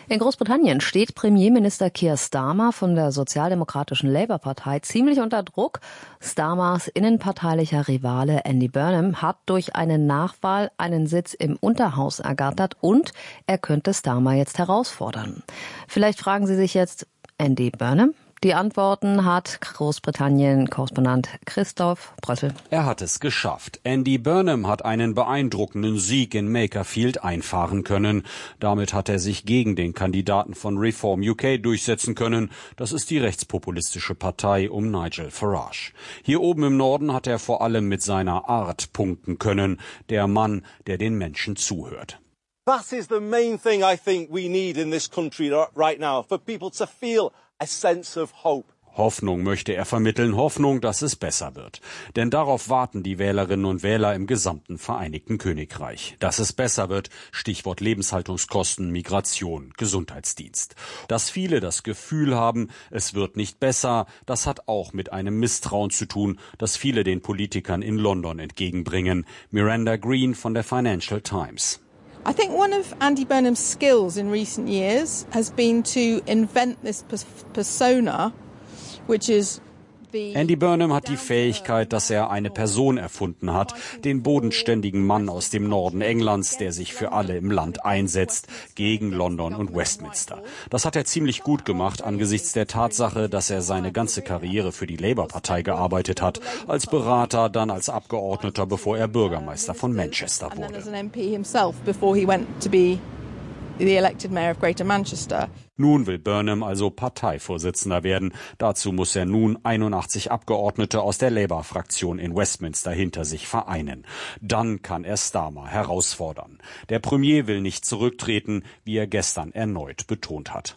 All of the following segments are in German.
In Großbritannien steht Premierminister Keir Starmer von der sozialdemokratischen Labour-Partei ziemlich unter Druck. Starmers innenparteilicher Rivale Andy Burnham hat durch eine Nachwahl einen Sitz im Unterhaus ergattert und er könnte Starmer jetzt herausfordern. Vielleicht fragen Sie sich jetzt, Andy Burnham? Die Antworten hat Großbritannien-Korrespondent Christoph Brössel. Er hat es geschafft. Andy Burnham hat einen beeindruckenden Sieg in Makerfield einfahren können. Damit hat er sich gegen den Kandidaten von Reform UK durchsetzen können. Das ist die rechtspopulistische Partei um Nigel Farage. Hier oben im Norden hat er vor allem mit seiner Art punkten können. Der Mann, der den Menschen zuhört. That is the main thing I think we need in this country right now, for people to feel a sense of hope. Hoffnung möchte er vermitteln, Hoffnung, dass es besser wird. Denn darauf warten die Wählerinnen und Wähler im gesamten Vereinigten Königreich. Dass es besser wird, Stichwort Lebenshaltungskosten, Migration, Gesundheitsdienst. Dass viele das Gefühl haben, es wird nicht besser, das hat auch mit einem Misstrauen zu tun, das viele den Politikern in London entgegenbringen. Miranda Green von der Financial Times. I think one of Andy Burnham's skills in recent years has been to invent this persona, which is Andy Burnham hat die Fähigkeit, dass er eine Person erfunden hat, den bodenständigen Mann aus dem Norden Englands, der sich für alle im Land einsetzt, gegen London und Westminster. Das hat er ziemlich gut gemacht angesichts der Tatsache, dass er seine ganze Karriere für die Labour-Partei gearbeitet hat, als Berater, dann als Abgeordneter, bevor er Bürgermeister von Manchester wurde. Nun will Burnham also Parteivorsitzender werden. Dazu muss er nun 81 Abgeordnete aus der Labour-Fraktion in Westminster hinter sich vereinen. Dann kann er Starmer herausfordern. Der Premier will nicht zurücktreten, wie er gestern erneut betont hat.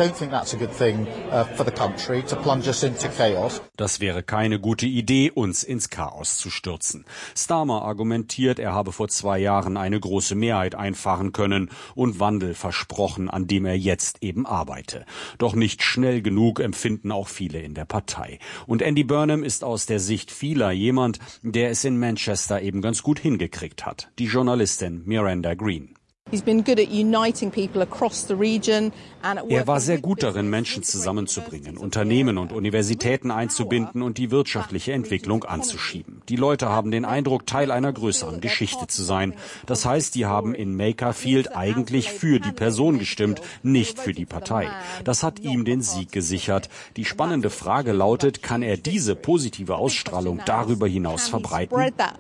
Das wäre keine gute Idee, uns ins Chaos zu stürzen. Starmer argumentiert, er habe vor 2 Jahren eine große Mehrheit einfahren können und Wandel versprochen, an dem er jetzt eben arbeite. Doch nicht schnell genug empfinden auch viele in der Partei. Und Andy Burnham ist aus der Sicht vieler jemand, der es in Manchester eben ganz gut hingekriegt hat. Die Journalistin Miranda Green. Er war sehr gut darin, Menschen zusammenzubringen, Unternehmen und Universitäten einzubinden und die wirtschaftliche Entwicklung anzuschieben. Die Leute haben den Eindruck, Teil einer größeren Geschichte zu sein. Das heißt, die haben in Makerfield eigentlich für die Person gestimmt, nicht für die Partei. Das hat ihm den Sieg gesichert. Die spannende Frage lautet, kann er diese positive Ausstrahlung darüber hinaus verbreiten?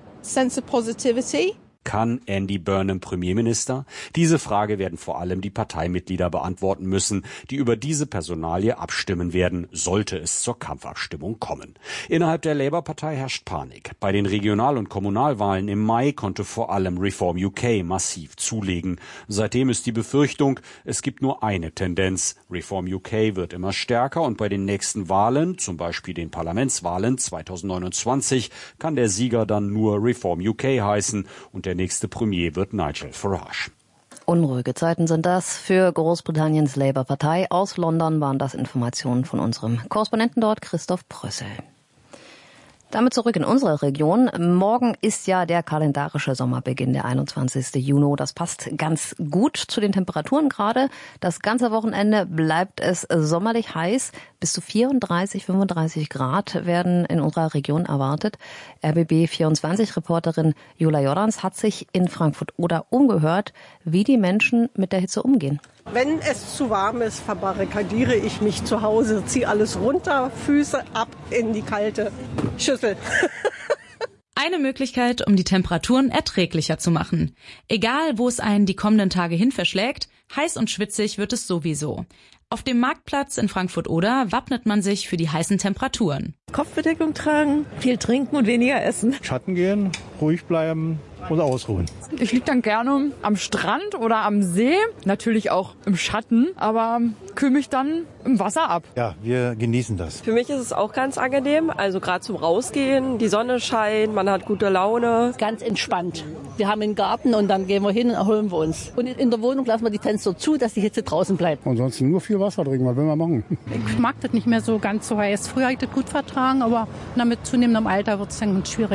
Kann Andy Burnham Premierminister? Diese Frage werden vor allem die Parteimitglieder beantworten müssen, die über diese Personalie abstimmen werden, sollte es zur Kampfabstimmung kommen. Innerhalb der Labour-Partei herrscht Panik. Bei den Regional- und Kommunalwahlen im Mai konnte vor allem Reform UK massiv zulegen. Seitdem ist die Befürchtung, es gibt nur eine Tendenz. Reform UK wird immer stärker und bei den nächsten Wahlen, zum Beispiel den Parlamentswahlen 2029, kann der Sieger dann nur Reform UK heißen und der nächste Premier wird Nigel Farage. Unruhige Zeiten sind das für Großbritanniens Labour-Partei. Aus London waren das Informationen von unserem Korrespondenten dort, Christoph Brössel. Damit zurück in unsere Region. Morgen ist ja der kalendarische Sommerbeginn, der 21. Juni. Das passt ganz gut zu den Temperaturen gerade. Das ganze Wochenende bleibt es sommerlich heiß. Bis zu 34, 35 Grad werden in unserer Region erwartet. RBB24-Reporterin Jula Jordans hat sich in Frankfurt-Oder umgehört, wie die Menschen mit der Hitze umgehen. Wenn es zu warm ist, verbarrikadiere ich mich zu Hause, ziehe alles runter, Füße ab in die kalte Schüssel. Eine Möglichkeit, um die Temperaturen erträglicher zu machen. Egal, wo es einen die kommenden Tage hin verschlägt, heiß und schwitzig wird es sowieso. Auf dem Marktplatz in Frankfurt-Oder wappnet man sich für die heißen Temperaturen. Kopfbedeckung tragen, viel trinken und weniger essen. Schatten gehen, ruhig bleiben und ausruhen. Ich liege dann gerne am Strand oder am See, natürlich auch im Schatten, aber kühle mich dann im Wasser ab. Ja, wir genießen das. Für mich ist es auch ganz angenehm, also gerade zum Rausgehen, die Sonne scheint, man hat gute Laune. Ganz entspannt. Wir haben einen Garten und dann gehen wir hin und erholen wir uns. Und in der Wohnung lassen wir die Fenster zu, dass die Hitze draußen bleibt. Ansonsten nur viel Wasser trinken, was will man machen? Ich mag das nicht mehr so ganz so heiß. Früher habe ich das gut vertragen, aber mit zunehmendem Alter wird es dann schwieriger.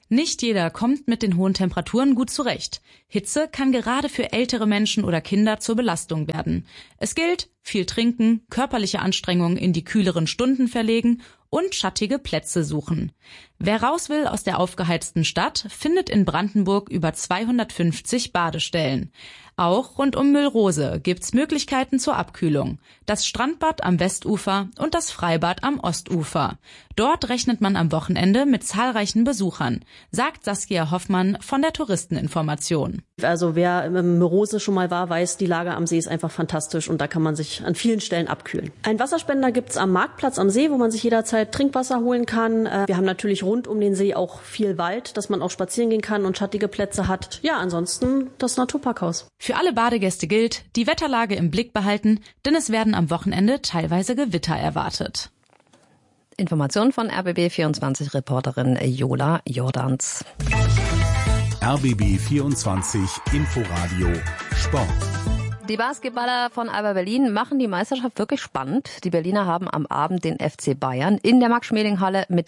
Nicht jeder kommt mit den hohen Temperaturen gut zurecht. Hitze kann gerade für ältere Menschen oder Kinder zur Belastung werden. Es gilt, viel trinken, körperliche Anstrengungen in die kühleren Stunden verlegen und schattige Plätze suchen. Wer raus will aus der aufgeheizten Stadt, findet in Brandenburg über 250 Badestellen. Auch rund um Müllrose gibt's Möglichkeiten zur Abkühlung. Das Strandbad am Westufer und das Freibad am Ostufer. Dort rechnet man am Wochenende mit zahlreichen Besuchern, sagt Saskia Hoffmann von der Touristeninformation. Also wer im Müllrose schon mal war, weiß, die Lage am See ist einfach fantastisch und da kann man sich an vielen Stellen abkühlen. Ein Wasserspender gibt's am Marktplatz am See, wo man sich jederzeit Trinkwasser holen kann. Wir haben natürlich rund um den See auch viel Wald, dass man auch spazieren gehen kann und schattige Plätze hat. Ja, ansonsten das Naturparkhaus. Für alle Badegäste gilt, die Wetterlage im Blick behalten, denn es werden am Wochenende teilweise Gewitter erwartet. Informationen von RBB24-Reporterin Jola Jordans. RBB 24 Inforadio Sport. Die Basketballer von Alba Berlin machen die Meisterschaft wirklich spannend. Die Berliner haben am Abend den FC Bayern in der Max-Schmeling-Halle mit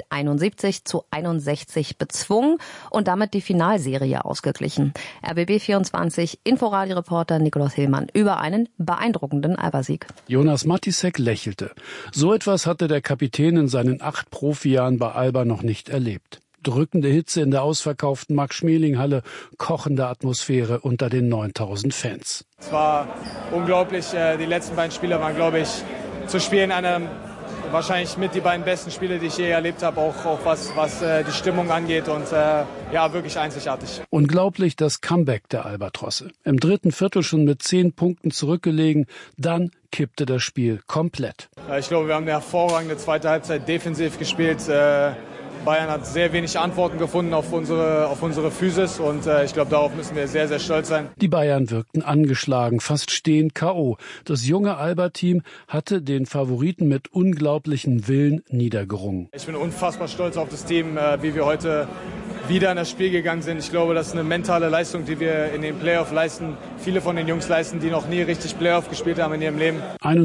71-61 bezwungen und damit die Finalserie ausgeglichen. RBB24 Inforadio-Reporter Nikolaus Hillmann über einen beeindruckenden Alba-Sieg. Jonas Matisek lächelte. So etwas hatte der Kapitän in seinen 8 Profijahren bei Alba noch nicht erlebt. Drückende Hitze in der ausverkauften Max-Schmeling-Halle, kochende Atmosphäre unter den 9000 Fans. Es war unglaublich. Die letzten beiden Spiele waren, glaube ich, zu spielen wahrscheinlich mit die beiden besten Spiele, die ich je erlebt habe, auch was die Stimmung angeht und ja, wirklich einzigartig. Unglaublich das Comeback der Albatrosse. Im 3. Viertel schon mit 10 Punkten zurückgelegen, dann kippte das Spiel komplett. Ich glaube, wir haben eine hervorragende zweite Halbzeit defensiv gespielt. Bayern hat sehr wenig Antworten gefunden auf unsere Physis und ich glaube, darauf müssen wir sehr, sehr stolz sein. Die Bayern wirkten angeschlagen, fast stehend K.O. Das junge Alba-Team hatte den Favoriten mit unglaublichem Willen niedergerungen. Ich bin unfassbar stolz auf das Team, wie wir heute wieder in das Spiel gegangen sind. Ich glaube, das ist eine mentale Leistung, die wir in den Playoff leisten. Viele von den Jungs leisten, die noch nie richtig Playoff gespielt haben in ihrem Leben.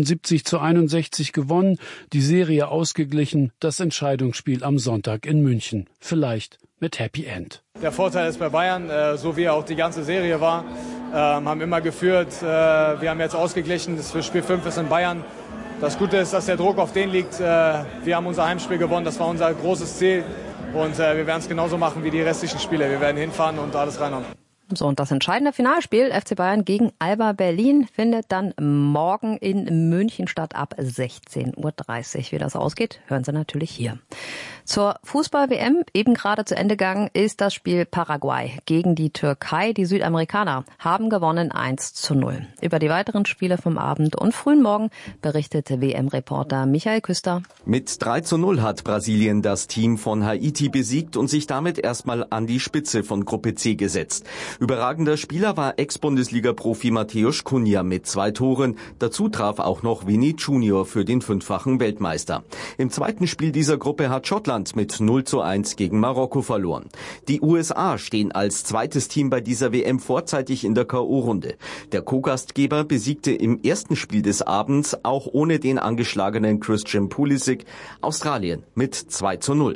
71-61 gewonnen, die Serie ausgeglichen, das Entscheidungsspiel am Sonntag in München. Vielleicht mit Happy End. Der Vorteil ist bei Bayern, so wie auch die ganze Serie war, haben immer geführt. Wir haben jetzt ausgeglichen, das für Spiel 5 ist in Bayern. Das Gute ist, dass der Druck auf den liegt. Wir haben unser Heimspiel gewonnen, das war unser großes Ziel. Und wir werden es genauso machen wie die restlichen Spiele. Wir werden hinfahren und alles reinhauen. So, und das entscheidende Finalspiel FC Bayern gegen Alba Berlin findet dann morgen in München statt ab 16:30 Uhr. Wie das ausgeht, hören Sie natürlich hier. Zur Fußball-WM, eben gerade zu Ende gegangen, ist das Spiel Paraguay gegen die Türkei. Die Südamerikaner haben gewonnen 1:0. Über die weiteren Spiele vom Abend und frühen Morgen berichtete WM-Reporter Michael Küster. Mit 3:0 hat Brasilien das Team von Haiti besiegt und sich damit erstmal an die Spitze von Gruppe C gesetzt. Überragender Spieler war Ex-Bundesliga-Profi Mateusz Cunha mit 2 Toren. Dazu traf auch noch Vini Junior für den 5-fachen Weltmeister. Im zweiten Spiel dieser Gruppe hat Schottland mit 0:1 gegen Marokko verloren. Die USA stehen als zweites Team bei dieser WM vorzeitig in der K.O.-Runde. Der Co-Gastgeber besiegte im ersten Spiel des Abends auch ohne den angeschlagenen Christian Pulisic Australien mit 2:0.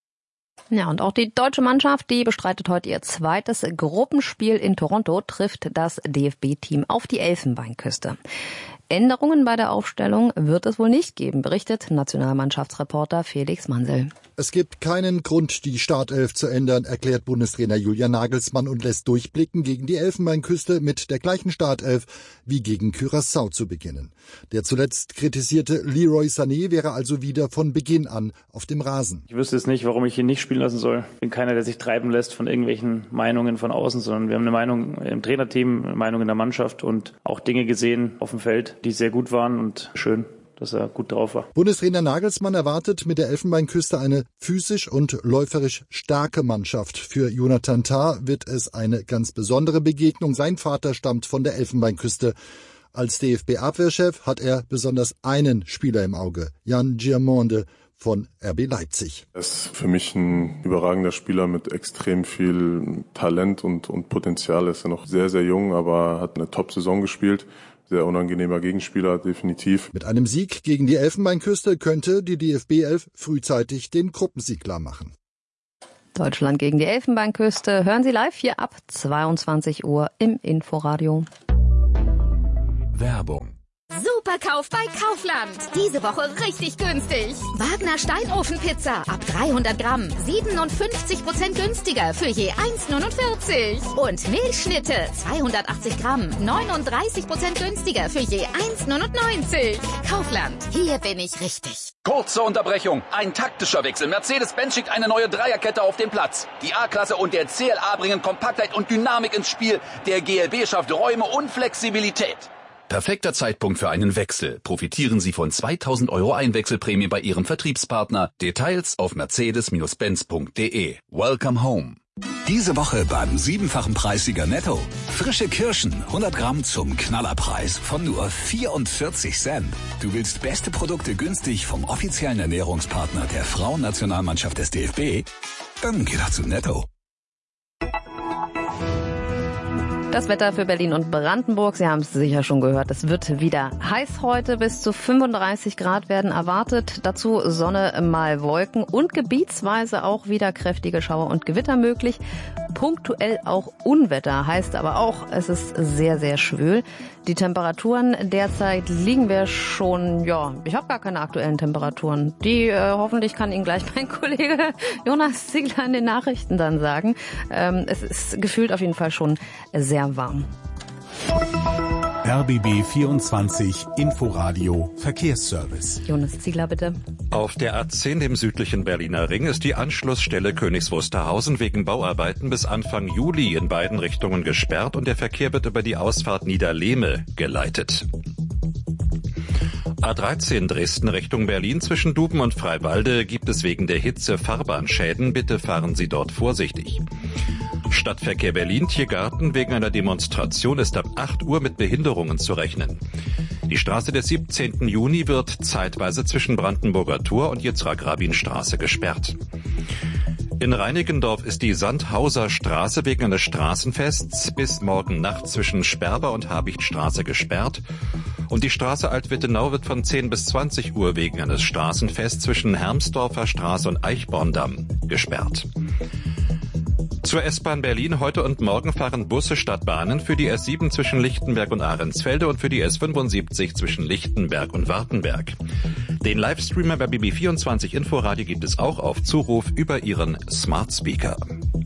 Ja, und auch die deutsche Mannschaft, die bestreitet heute ihr zweites Gruppenspiel in Toronto, trifft das DFB-Team auf die Elfenbeinküste. Änderungen bei der Aufstellung wird es wohl nicht geben, berichtet Nationalmannschaftsreporter Felix Mansel. Es gibt keinen Grund, die Startelf zu ändern, erklärt Bundestrainer Julian Nagelsmann und lässt durchblicken, gegen die Elfenbeinküste mit der gleichen Startelf wie gegen Curaçao zu beginnen. Der zuletzt kritisierte Leroy Sané wäre also wieder von Beginn an auf dem Rasen. Ich wüsste jetzt nicht, warum ich ihn nicht spielen lassen soll. Ich bin keiner, der sich treiben lässt von irgendwelchen Meinungen von außen, sondern wir haben eine Meinung im Trainerteam, eine Meinung in der Mannschaft und auch Dinge gesehen auf dem Feld, die sehr gut waren und schön, dass er gut drauf war. Bundestrainer Nagelsmann erwartet mit der Elfenbeinküste eine physisch und läuferisch starke Mannschaft. Für Jonathan Tah wird es eine ganz besondere Begegnung. Sein Vater stammt von der Elfenbeinküste. Als DFB-Abwehrchef hat er besonders einen Spieler im Auge, Jan Giamonde von RB Leipzig. Er ist für mich ein überragender Spieler mit extrem viel Talent und Potenzial. Er ist ja noch sehr, sehr jung, aber hat eine Top-Saison gespielt. Sehr unangenehmer Gegenspieler, definitiv. Mit einem Sieg gegen die Elfenbeinküste könnte die DFB 11 frühzeitig den Gruppensieg klar machen. Deutschland gegen die Elfenbeinküste hören Sie live hier ab 22 Uhr im Inforadio. Werbung. Superkauf bei Kaufland. Diese Woche richtig günstig. Wagner Steinofenpizza ab 300 Gramm. 57% günstiger für je 1,49. Und Milchschnitte 280 Gramm. 39% günstiger für je 1,99. Kaufland. Hier bin ich richtig. Kurze Unterbrechung. Ein taktischer Wechsel. Mercedes-Benz schickt eine neue Dreierkette auf den Platz. Die A-Klasse und der CLA bringen Kompaktheit und Dynamik ins Spiel. Der GLB schafft Räume und Flexibilität. Perfekter Zeitpunkt für einen Wechsel. Profitieren Sie von 2.000 € Einwechselprämie bei Ihrem Vertriebspartner. Details auf mercedes-benz.de. Welcome home. Diese Woche beim 7-fachen Preissieger Netto. Frische Kirschen, 100 Gramm zum Knallerpreis von nur 44 Cent. Du willst beste Produkte günstig vom offiziellen Ernährungspartner der Frauennationalmannschaft des DFB? Dann geh doch zu Netto. Das Wetter für Berlin und Brandenburg, Sie haben es sicher schon gehört, es wird wieder heiß heute, bis zu 35 Grad werden erwartet. Dazu Sonne mal Wolken und gebietsweise auch wieder kräftige Schauer und Gewitter möglich. Punktuell auch Unwetter, heißt aber auch, es ist sehr, sehr schwül. Die Temperaturen derzeit liegen wir schon, ich habe gar keine aktuellen Temperaturen. Die hoffentlich kann Ihnen gleich mein Kollege Jonas Ziegler in den Nachrichten dann sagen. Es ist gefühlt auf jeden Fall schon sehr warm. RBB 24 Inforadio Verkehrsservice. Jonas Ziegler, bitte. Auf der A10, dem südlichen Berliner Ring, ist die Anschlussstelle Königs Wusterhausen wegen Bauarbeiten bis Anfang Juli in beiden Richtungen gesperrt und der Verkehr wird über die Ausfahrt Niederlehme geleitet. A13 Dresden Richtung Berlin zwischen Duben und Freiwalde gibt es wegen der Hitze Fahrbahnschäden. Bitte fahren Sie dort vorsichtig. Stadtverkehr Berlin-Tiergarten wegen einer Demonstration ist ab 8 Uhr mit Behinderungen zu rechnen. Die Straße des 17. Juni wird zeitweise zwischen Brandenburger Tor und Yitzhak-Rabin-Straße gesperrt. In Reinickendorf ist die Sandhauser Straße wegen eines Straßenfests bis morgen Nacht zwischen Sperber und Habichtstraße gesperrt. Und die Straße Alt-Wittenau wird von 10 bis 20 Uhr wegen eines Straßenfests zwischen Hermsdorfer Straße und Eichborndamm gesperrt. Zur S-Bahn Berlin heute und morgen fahren Busse statt Bahnen für die S7 zwischen Lichtenberg und Ahrensfelde und für die S75 zwischen Lichtenberg und Wartenberg. Den Livestreamer bei BB24 Inforadio gibt es auch auf Zuruf über Ihren Smart Speaker.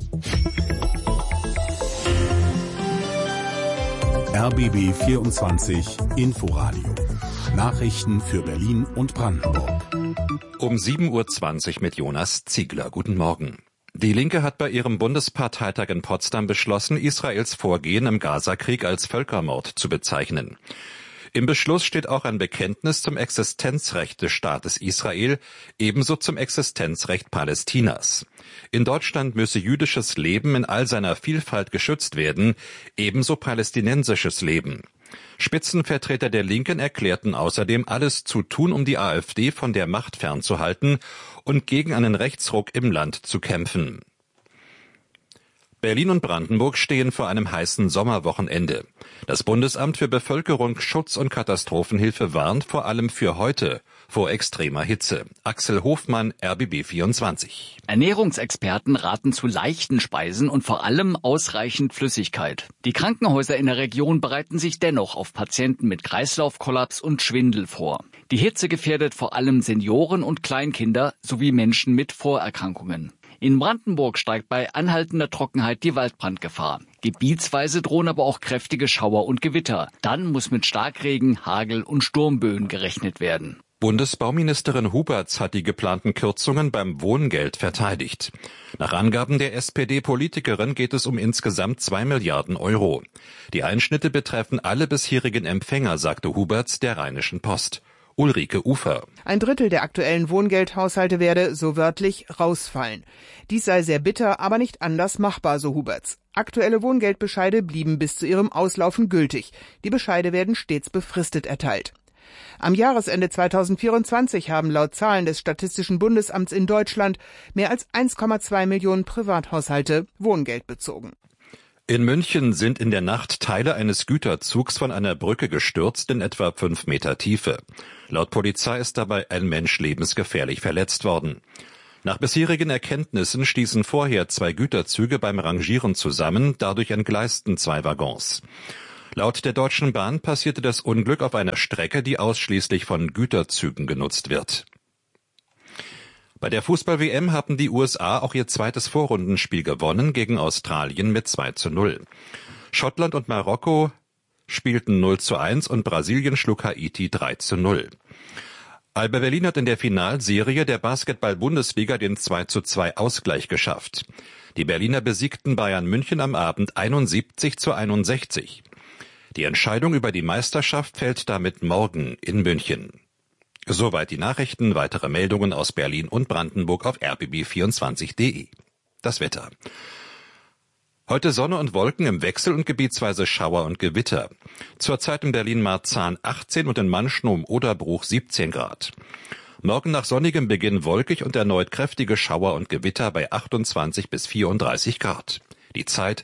RBB 24 Inforadio. Nachrichten für Berlin und Brandenburg. Um 7.20 Uhr mit Jonas Ziegler. Guten Morgen. Die Linke hat bei ihrem Bundesparteitag in Potsdam beschlossen, Israels Vorgehen im Gazakrieg als Völkermord zu bezeichnen. Im Beschluss steht auch ein Bekenntnis zum Existenzrecht des Staates Israel, ebenso zum Existenzrecht Palästinas. In Deutschland müsse jüdisches Leben in all seiner Vielfalt geschützt werden, ebenso palästinensisches Leben. Spitzenvertreter der Linken erklärten außerdem, alles zu tun, um die AfD von der Macht fernzuhalten und gegen einen Rechtsruck im Land zu kämpfen. Berlin und Brandenburg stehen vor einem heißen Sommerwochenende. Das Bundesamt für Bevölkerung, Schutz und Katastrophenhilfe warnt vor allem für heute vor extremer Hitze. Axel Hofmann, RBB 24. Ernährungsexperten raten zu leichten Speisen und vor allem ausreichend Flüssigkeit. Die Krankenhäuser in der Region bereiten sich dennoch auf Patienten mit Kreislaufkollaps und Schwindel vor. Die Hitze gefährdet vor allem Senioren und Kleinkinder sowie Menschen mit Vorerkrankungen. In Brandenburg steigt bei anhaltender Trockenheit die Waldbrandgefahr. Gebietsweise drohen aber auch kräftige Schauer und Gewitter. Dann muss mit Starkregen, Hagel und Sturmböen gerechnet werden. Bundesbauministerin Huberts hat die geplanten Kürzungen beim Wohngeld verteidigt. Nach Angaben der SPD-Politikerin geht es um insgesamt 2 Milliarden Euro. Die Einschnitte betreffen alle bisherigen Empfänger, sagte Huberts der Rheinischen Post. Ulrike Ufer. 1/3 der aktuellen Wohngeldhaushalte werde, so wörtlich, rausfallen. Dies sei sehr bitter, aber nicht anders machbar, so Huberts. Aktuelle Wohngeldbescheide blieben bis zu ihrem Auslaufen gültig. Die Bescheide werden stets befristet erteilt. Am Jahresende 2024 haben laut Zahlen des Statistischen Bundesamts in Deutschland mehr als 1,2 Millionen Privathaushalte Wohngeld bezogen. In München sind in der Nacht Teile eines Güterzugs von einer Brücke gestürzt in etwa 5 Meter Tiefe. Laut Polizei ist dabei ein Mensch lebensgefährlich verletzt worden. Nach bisherigen Erkenntnissen stießen vorher 2 Güterzüge beim Rangieren zusammen, dadurch entgleisten 2 Waggons. Laut der Deutschen Bahn passierte das Unglück auf einer Strecke, die ausschließlich von Güterzügen genutzt wird. Bei der Fußball-WM haben die USA auch ihr zweites Vorrundenspiel gewonnen gegen Australien mit 2:0. Schottland und Marokko spielten 0:1 und Brasilien schlug Haiti 3:0. Alba Berlin hat in der Finalserie der Basketball-Bundesliga den 2:2 Ausgleich geschafft. Die Berliner besiegten Bayern München am Abend 71:61. Die Entscheidung über die Meisterschaft fällt damit morgen in München. Soweit die Nachrichten, weitere Meldungen aus Berlin und Brandenburg auf rbb24.de. Das Wetter. Heute Sonne und Wolken im Wechsel und gebietsweise Schauer und Gewitter. Zurzeit in Berlin-Marzahn 18 und in Mannschnow-Oderbruch 17 Grad. Morgen nach sonnigem Beginn wolkig und erneut kräftige Schauer und Gewitter bei 28 bis 34 Grad. Die Zeit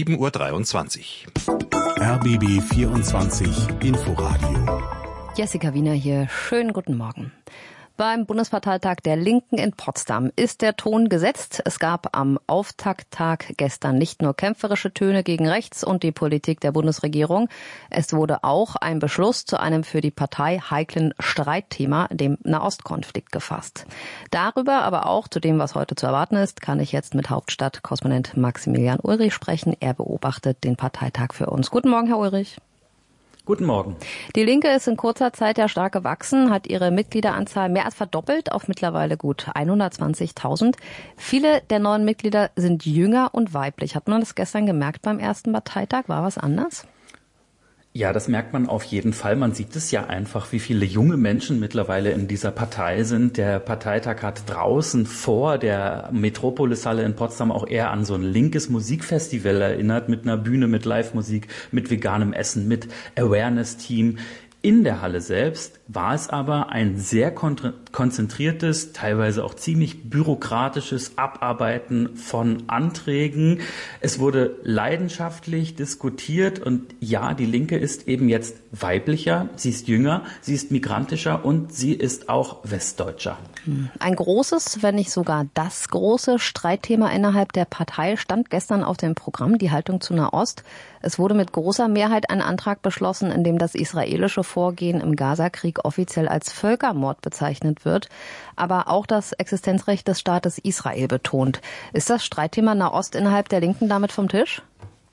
7:23 Uhr. RBB 24 Inforadio. Jessica Wiener hier. Schönen guten Morgen. Beim Bundesparteitag der Linken in Potsdam ist der Ton gesetzt. Es gab am Auftakttag gestern nicht nur kämpferische Töne gegen rechts und die Politik der Bundesregierung. Es wurde auch ein Beschluss zu einem für die Partei heiklen Streitthema, dem Nahostkonflikt, gefasst. Darüber, aber auch zu dem, was heute zu erwarten ist, kann ich jetzt mit Hauptstadtkorrespondent Maximilian Ulrich sprechen. Er beobachtet den Parteitag für uns. Guten Morgen, Herr Ulrich. Guten Morgen. Die Linke ist in kurzer Zeit ja stark gewachsen, hat ihre Mitgliederanzahl mehr als verdoppelt auf mittlerweile gut 120.000. Viele der neuen Mitglieder sind jünger und weiblich. Hat man das gestern gemerkt beim ersten Parteitag? War was anders? Ja, das merkt man auf jeden Fall. Man sieht es ja einfach, wie viele junge Menschen mittlerweile in dieser Partei sind. Der Parteitag hat draußen vor der Metropolishalle in Potsdam auch eher an so ein linkes Musikfestival erinnert, mit einer Bühne, mit Live-Musik, mit veganem Essen, mit Awareness-Team. In der Halle selbst war es aber ein sehr konzentriertes, teilweise auch ziemlich bürokratisches Abarbeiten von Anträgen. Es wurde leidenschaftlich diskutiert und ja, die Linke ist eben jetzt weiblicher, sie ist jünger, sie ist migrantischer und sie ist auch westdeutscher. Ein großes, wenn nicht sogar das große Streitthema innerhalb der Partei stand gestern auf dem Programm, die Haltung zu Nahost. Es wurde mit großer Mehrheit ein Antrag beschlossen, in dem das israelische Vorgehen im Gazakrieg offiziell als Völkermord bezeichnet wird, aber auch das Existenzrecht des Staates Israel betont. Ist das Streitthema Nahost innerhalb der Linken damit vom Tisch?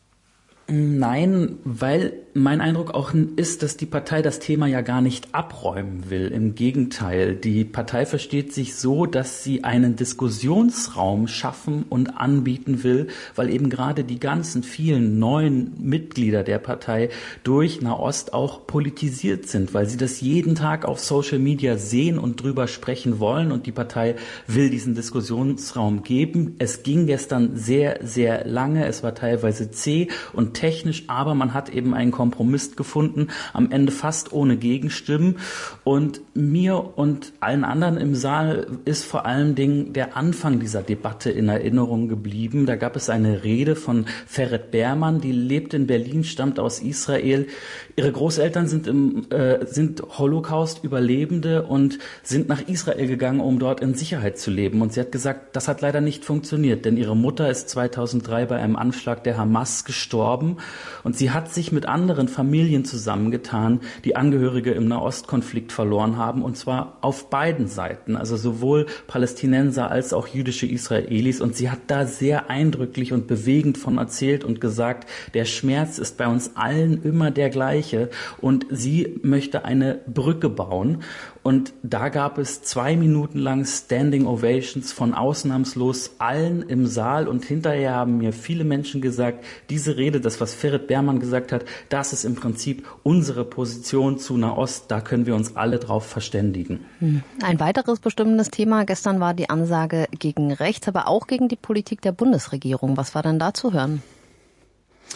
Nein, weil mein Eindruck auch ist, dass die Partei das Thema ja gar nicht abräumen will. Im Gegenteil, die Partei versteht sich so, dass sie einen Diskussionsraum schaffen und anbieten will, weil eben gerade die ganzen vielen neuen Mitglieder der Partei durch Nahost auch politisiert sind, weil sie das jeden Tag auf Social Media sehen und drüber sprechen wollen und die Partei will diesen Diskussionsraum geben. Es ging gestern sehr, sehr lange, es war teilweise zäh und technisch, aber man hat eben einen Kompromiss gefunden, am Ende fast ohne Gegenstimmen. Und mir und allen anderen im Saal ist vor allen Dingen der Anfang dieser Debatte in Erinnerung geblieben. Da gab es eine Rede von Ferit Berman, die lebt in Berlin, stammt aus Israel. Ihre Großeltern sind Holocaust-Überlebende und sind nach Israel gegangen, um dort in Sicherheit zu leben. Und sie hat gesagt, das hat leider nicht funktioniert, denn ihre Mutter ist 2003 bei einem Anschlag der Hamas gestorben. Und sie hat sich mit anderen Familien zusammengetan, die Angehörige im Nahostkonflikt verloren haben, und zwar auf beiden Seiten, also sowohl Palästinenser als auch jüdische Israelis. Und sie hat da sehr eindrücklich und bewegend von erzählt und gesagt, der Schmerz ist bei uns allen immer der gleiche und sie möchte eine Brücke bauen. Und da gab es 2 Minuten lang Standing Ovations von ausnahmslos allen im Saal. Und hinterher haben mir viele Menschen gesagt, diese Rede, das, was Ferit Berman gesagt hat, das ist im Prinzip unsere Position zu Nahost. Da können wir uns alle drauf verständigen. Ein weiteres bestimmendes Thema gestern war die Ansage gegen rechts, aber auch gegen die Politik der Bundesregierung. Was war denn da zu hören?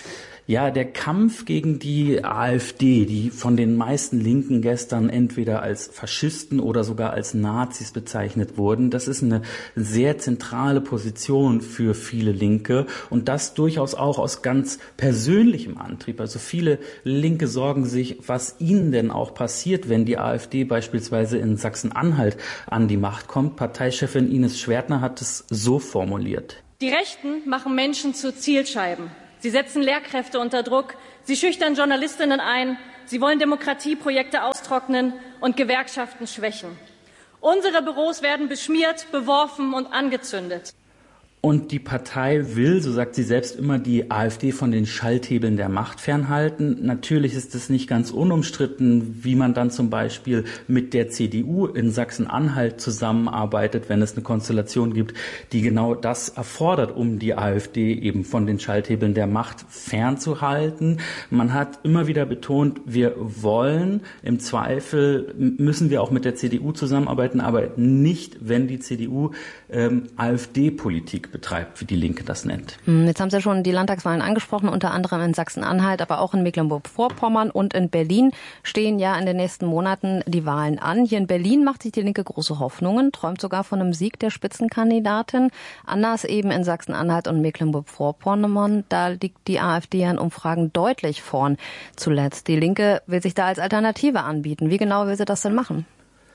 Ja, der Kampf gegen die AfD, die von den meisten Linken gestern entweder als Faschisten oder sogar als Nazis bezeichnet wurden, das ist eine sehr zentrale Position für viele Linke und das durchaus auch aus ganz persönlichem Antrieb. Also viele Linke sorgen sich, was ihnen denn auch passiert, wenn die AfD beispielsweise in Sachsen-Anhalt an die Macht kommt. Parteichefin Ines Schwertner hat es so formuliert. Die Rechten machen Menschen zu Zielscheiben. Sie setzen Lehrkräfte unter Druck, sie schüchtern Journalistinnen ein, sie wollen Demokratieprojekte austrocknen und Gewerkschaften schwächen. Unsere Büros werden beschmiert, beworfen und angezündet. Und die Partei will, so sagt sie selbst immer, die AfD von den Schalthebeln der Macht fernhalten. Natürlich ist es nicht ganz unumstritten, wie man dann zum Beispiel mit der CDU in Sachsen-Anhalt zusammenarbeitet, wenn es eine Konstellation gibt, die genau das erfordert, um die AfD eben von den Schalthebeln der Macht fernzuhalten. Man hat immer wieder betont, wir wollen, im Zweifel müssen wir auch mit der CDU zusammenarbeiten, aber nicht, wenn die CDU AfD-Politik betreibt, wie die Linke das nennt. Jetzt haben Sie schon die Landtagswahlen angesprochen, unter anderem in Sachsen-Anhalt, aber auch in Mecklenburg-Vorpommern und in Berlin stehen ja in den nächsten Monaten die Wahlen an. Hier in Berlin macht sich die Linke große Hoffnungen, träumt sogar von einem Sieg der Spitzenkandidatin. Anders eben in Sachsen-Anhalt und Mecklenburg-Vorpommern, da liegt die AfD in Umfragen deutlich vorn zuletzt. Die Linke will sich da als Alternative anbieten. Wie genau will sie das denn machen?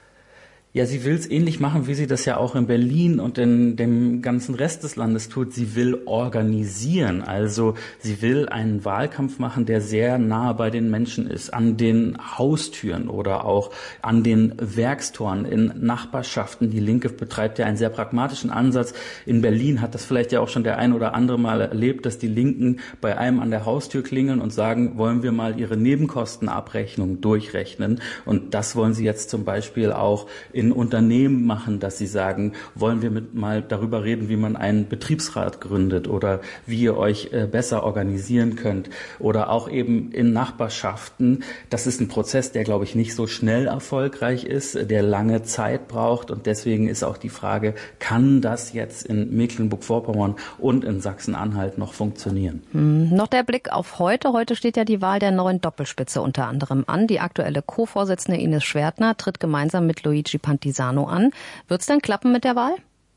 Ja, sie will es ähnlich machen, wie sie das ja auch in Berlin und in dem ganzen Rest des Landes tut. Sie will organisieren. Also sie will einen Wahlkampf machen, der sehr nahe bei den Menschen ist, an den Haustüren oder auch an den Werkstoren in Nachbarschaften. Die Linke betreibt ja einen sehr pragmatischen Ansatz. In Berlin hat das vielleicht ja auch schon der ein oder andere Mal erlebt, dass die Linken bei einem an der Haustür klingeln und sagen, wollen wir mal ihre Nebenkostenabrechnung durchrechnen. Und das wollen sie jetzt zum Beispiel auch in Unternehmen machen, dass sie sagen, wollen wir mal darüber reden, wie man einen Betriebsrat gründet oder wie ihr euch besser organisieren könnt oder auch eben in Nachbarschaften. Das ist ein Prozess, der, glaube ich, nicht so schnell erfolgreich ist, der lange Zeit braucht und deswegen ist auch die Frage, kann das jetzt in Mecklenburg-Vorpommern und in Sachsen-Anhalt noch funktionieren? Noch der Blick auf heute. Heute steht ja die Wahl der neuen Doppelspitze unter anderem an. Die aktuelle Co-Vorsitzende Ines Schwertner tritt gemeinsam mit Luigi Pantisano an. Wird es denn klappen mit der Wahl?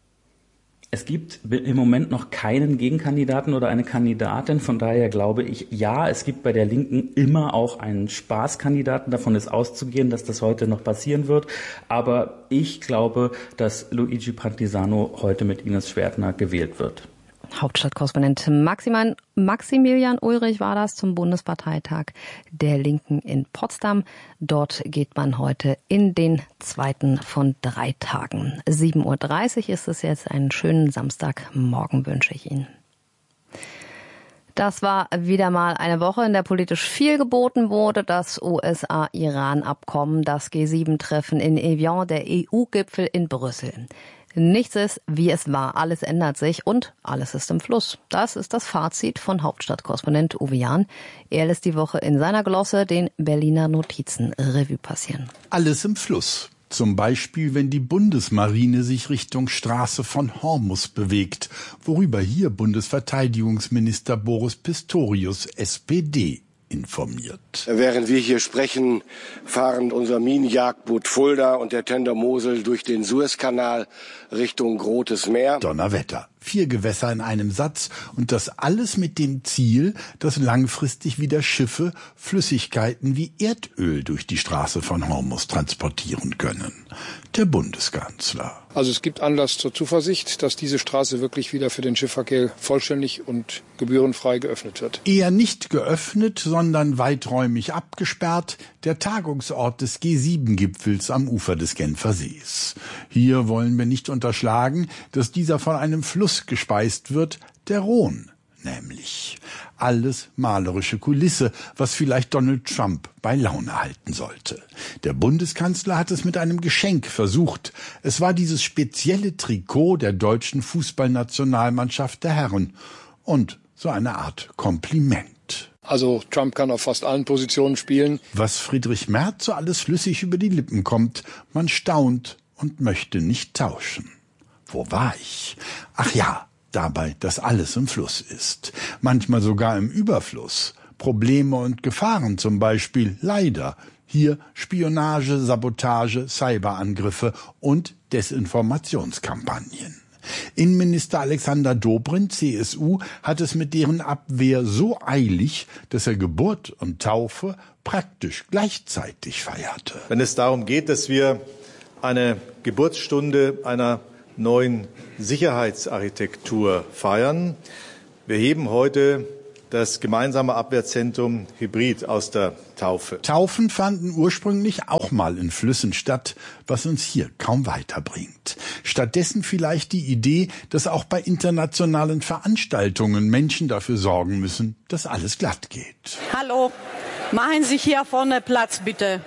Es gibt im Moment noch keinen Gegenkandidaten oder eine Kandidatin. Von daher glaube ich, ja, es gibt bei der Linken immer auch einen Spaßkandidaten. Davon ist auszugehen, dass das heute noch passieren wird. Aber ich glaube, dass Luigi Pantisano heute mit Ines Schwertner gewählt wird. Hauptstadtkorrespondent Maximilian Ulrich war das zum Bundesparteitag der Linken in Potsdam. Dort geht man heute in den zweiten von 3 Tagen. 7:30 Uhr ist es jetzt. Einen schönen Samstagmorgen wünsche ich Ihnen. Das war wieder mal eine Woche, in der politisch viel geboten wurde. Das USA-Iran-Abkommen, das G7-Treffen in Evian, der EU-Gipfel in Brüssel. Nichts ist, wie es war. Alles ändert sich und alles ist im Fluss. Das ist das Fazit von Hauptstadtkorrespondent Uwe Jahn. Er lässt die Woche in seiner Glosse den Berliner Notizen Revue passieren. Alles im Fluss. Zum Beispiel, wenn die Bundesmarine sich Richtung Straße von Hormuz bewegt, worüber hier Bundesverteidigungsminister Boris Pistorius, SPD, informiert. Während wir hier sprechen, fahren unser Minenjagdboot Fulda und der Tender Mosel durch den Suezkanal Richtung Rotes Meer. Donnerwetter. 4 Gewässer in einem Satz und das alles mit dem Ziel, dass langfristig wieder Schiffe Flüssigkeiten wie Erdöl durch die Straße von Hormuz transportieren können. Der Bundeskanzler. Also es gibt Anlass zur Zuversicht, dass diese Straße wirklich wieder für den Schiffverkehr vollständig und gebührenfrei geöffnet wird. Eher nicht geöffnet, sondern weiträumig abgesperrt, der Tagungsort des G7-Gipfels am Ufer des Genfer Sees. Hier wollen wir nicht unterschlagen, dass dieser von einem Fluss gespeist wird, der Rhone nämlich. Alles malerische Kulisse, was vielleicht Donald Trump bei Laune halten sollte. Der Bundeskanzler hat es mit einem Geschenk versucht. Es war dieses spezielle Trikot der deutschen Fußballnationalmannschaft der Herren. Und so eine Art Kompliment. Also Trump kann auf fast allen Positionen spielen. Was Friedrich Merz so alles flüssig über die Lippen kommt, man staunt und möchte nicht tauschen. Wo war ich? Ach ja, dabei, dass alles im Fluss ist. Manchmal sogar im Überfluss. Probleme und Gefahren zum Beispiel leider. Hier Spionage, Sabotage, Cyberangriffe und Desinformationskampagnen. Innenminister Alexander Dobrindt, CSU, hat es mit deren Abwehr so eilig, dass er Geburt und Taufe praktisch gleichzeitig feierte. Wenn es darum geht, dass wir eine Geburtsstunde einer neuen Sicherheitsarchitektur feiern, wir heben heute das gemeinsame Abwehrzentrum Hybrid aus der Taufe. Taufen fanden ursprünglich auch mal in Flüssen statt, was uns hier kaum weiterbringt. Stattdessen vielleicht die Idee, dass auch bei internationalen Veranstaltungen Menschen dafür sorgen müssen, dass alles glatt geht. Hallo, machen Sie hier vorne Platz, bitte.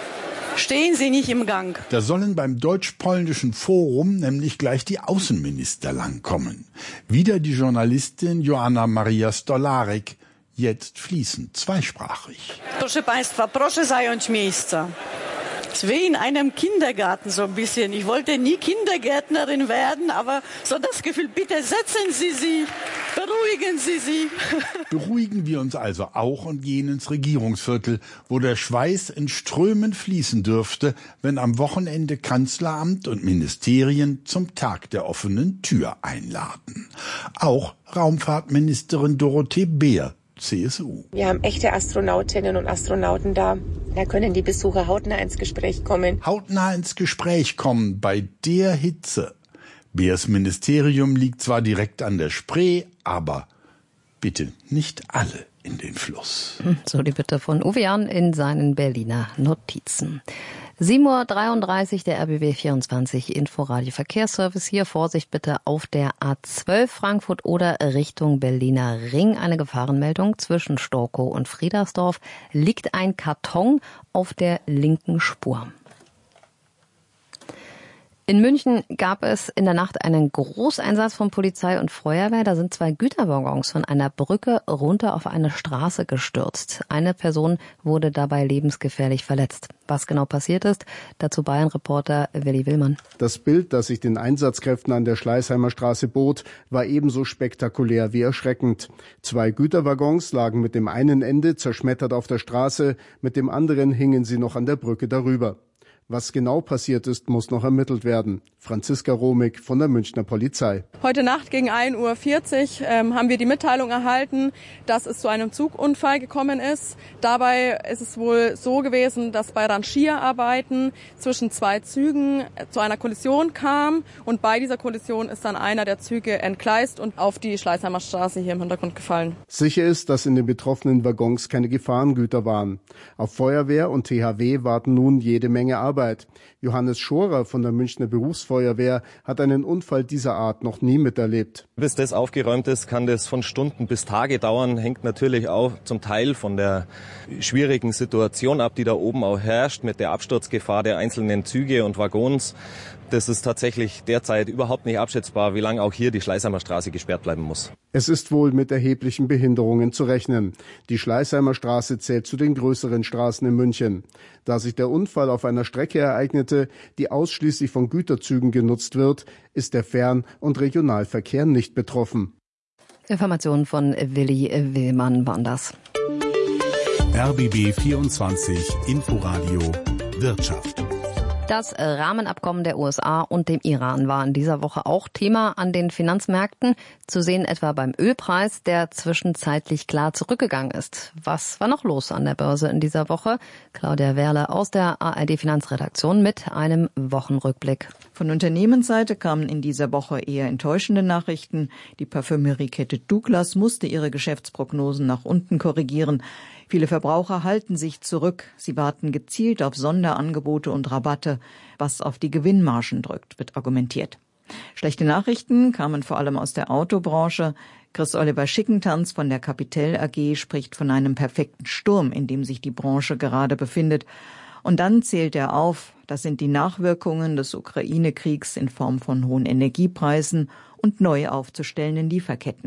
Stehen Sie nicht im Gang. Da sollen beim Deutsch-Polnischen Forum nämlich gleich die Außenminister langkommen. Wieder die Journalistin Joanna Maria Stolarek, jetzt fließend zweisprachig. Proszę Państwa, proszę zająć miejsca. Es ist wie in einem Kindergarten so ein bisschen. Ich wollte nie Kindergärtnerin werden, aber so das Gefühl, bitte setzen Sie sich, beruhigen Sie sich. Beruhigen wir uns also auch und gehen ins Regierungsviertel, wo der Schweiß in Strömen fließen dürfte, wenn am Wochenende Kanzleramt und Ministerien zum Tag der offenen Tür einladen. Auch Raumfahrtministerin Dorothee Beer, CSU. Wir haben echte Astronautinnen und Astronauten da. Da können die Besucher hautnah ins Gespräch kommen. Hautnah ins Gespräch kommen bei der Hitze. Beers Ministerium liegt zwar direkt an der Spree, aber bitte nicht alle in den Fluss. So die Bitte von Uwe Jahn in seinen Berliner Notizen. 7.33 Uhr, der RBB 24 Inforadio Verkehrsservice. Hier Vorsicht bitte auf der A12 Frankfurt oder Richtung Berliner Ring. Eine Gefahrenmeldung zwischen Storkow und Friedersdorf. Liegt ein Karton auf der linken Spur. In München gab es in der Nacht einen Großeinsatz von Polizei und Feuerwehr. Da sind 2 Güterwaggons von einer Brücke runter auf eine Straße gestürzt. Eine Person wurde dabei lebensgefährlich verletzt. Was genau passiert ist, dazu Bayern-Reporter Willi Willmann. Das Bild, das sich den Einsatzkräften an der Schleißheimer Straße bot, war ebenso spektakulär wie erschreckend. 2 Güterwaggons lagen mit dem einen Ende zerschmettert auf der Straße, mit dem anderen hingen sie noch an der Brücke darüber. Was genau passiert ist, muss noch ermittelt werden. Franziska Romig von der Münchner Polizei. Heute Nacht gegen 1.40 Uhr haben wir die Mitteilung erhalten, dass es zu einem Zugunfall gekommen ist. Dabei ist es wohl so gewesen, dass bei Rangierarbeiten zwischen 2 Zügen zu einer Kollision kam. Und bei dieser Kollision ist dann einer der Züge entgleist und auf die Schleißheimer Straße hier im Hintergrund gefallen. Sicher ist, dass in den betroffenen Waggons keine Gefahrengüter waren. Auf Feuerwehr und THW warten nun jede Menge Arbeit. Johannes Schorer von der Münchner Berufsfeuerwehr hat einen Unfall dieser Art noch nie miterlebt. Bis das aufgeräumt ist, kann das von Stunden bis Tage dauern. Hängt natürlich auch zum Teil von der schwierigen Situation ab, die da oben auch herrscht, mit der Absturzgefahr der einzelnen Züge und Waggons. Das ist tatsächlich derzeit überhaupt nicht abschätzbar, wie lange auch hier die Schleißheimer Straße gesperrt bleiben muss. Es ist wohl mit erheblichen Behinderungen zu rechnen. Die Schleißheimer Straße zählt zu den größeren Straßen in München. Da sich der Unfall auf einer Strecke ereignete, die ausschließlich von Güterzügen genutzt wird, ist der Fern- und Regionalverkehr nicht betroffen. Informationen von Willi Willmann waren das. RBB 24 Inforadio Wirtschaft. Das Rahmenabkommen der USA und dem Iran war in dieser Woche auch Thema an den Finanzmärkten. Zu sehen etwa beim Ölpreis, der zwischenzeitlich klar zurückgegangen ist. Was war noch los an der Börse in dieser Woche? Claudia Werle aus der ARD-Finanzredaktion mit einem Wochenrückblick. Von Unternehmensseite kamen in dieser Woche eher enttäuschende Nachrichten. Die Parfümeriekette Douglas musste ihre Geschäftsprognosen nach unten korrigieren. Viele Verbraucher halten sich zurück. Sie warten gezielt auf Sonderangebote und Rabatte, was auf die Gewinnmargen drückt, wird argumentiert. Schlechte Nachrichten kamen vor allem aus der Autobranche. Chris-Oliver Schickentanz von der Capitel AG spricht von einem perfekten Sturm, in dem sich die Branche gerade befindet. Und dann zählt er auf, das sind die Nachwirkungen des Ukraine-Kriegs in Form von hohen Energiepreisen und neu aufzustellenden Lieferketten.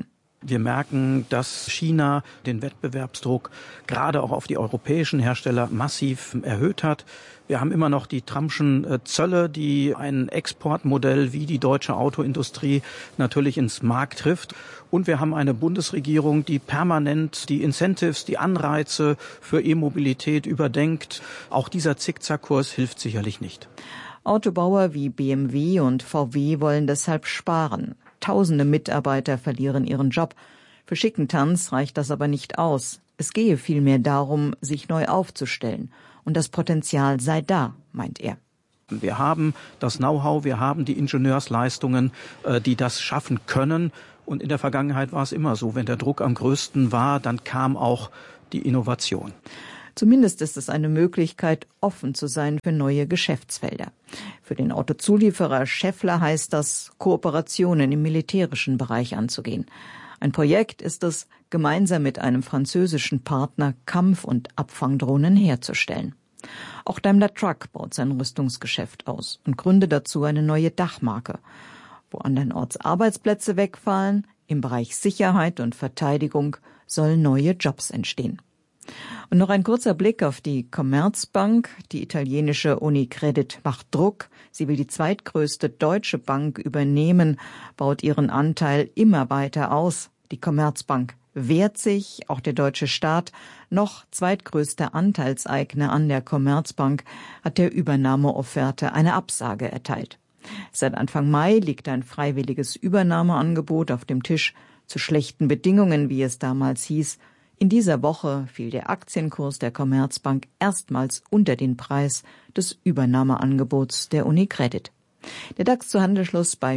Wir merken, dass China den Wettbewerbsdruck gerade auch auf die europäischen Hersteller massiv erhöht hat. Wir haben immer noch die Trumpschen Zölle, die ein Exportmodell wie die deutsche Autoindustrie natürlich ins Mark trifft. Und wir haben eine Bundesregierung, die permanent die Incentives, die Anreize für E-Mobilität überdenkt. Auch dieser Zickzackkurs hilft sicherlich nicht. Autobauer wie BMW und VW wollen deshalb sparen. Tausende Mitarbeiter verlieren ihren Job. Für Schickentanz reicht das aber nicht aus. Es gehe vielmehr darum, sich neu aufzustellen. Und das Potenzial sei da, meint er. Wir haben das Know-how, wir haben die Ingenieursleistungen, die das schaffen können. Und in der Vergangenheit war es immer so, wenn der Druck am größten war, dann kam auch die Innovation. Zumindest ist es eine Möglichkeit, offen zu sein für neue Geschäftsfelder. Für den Autozulieferer Schaeffler heißt das, Kooperationen im militärischen Bereich anzugehen. Ein Projekt ist es, gemeinsam mit einem französischen Partner Kampf- und Abfangdrohnen herzustellen. Auch Daimler Truck baut sein Rüstungsgeschäft aus und gründet dazu eine neue Dachmarke. Wo andernorts Arbeitsplätze wegfallen, im Bereich Sicherheit und Verteidigung sollen neue Jobs entstehen. Und noch ein kurzer Blick auf die Commerzbank. Die italienische Unicredit macht Druck. Sie will die zweitgrößte deutsche Bank übernehmen, baut ihren Anteil immer weiter aus. Die Commerzbank wehrt sich, auch der deutsche Staat, noch zweitgrößter Anteilseigner an der Commerzbank, hat der Übernahmeofferte eine Absage erteilt. Seit Anfang Mai liegt ein freiwilliges Übernahmeangebot auf dem Tisch zu schlechten Bedingungen, wie es damals hieß. In dieser Woche fiel der Aktienkurs der Commerzbank erstmals unter den Preis des Übernahmeangebots der Unicredit. Der DAX zu Handelsschluss bei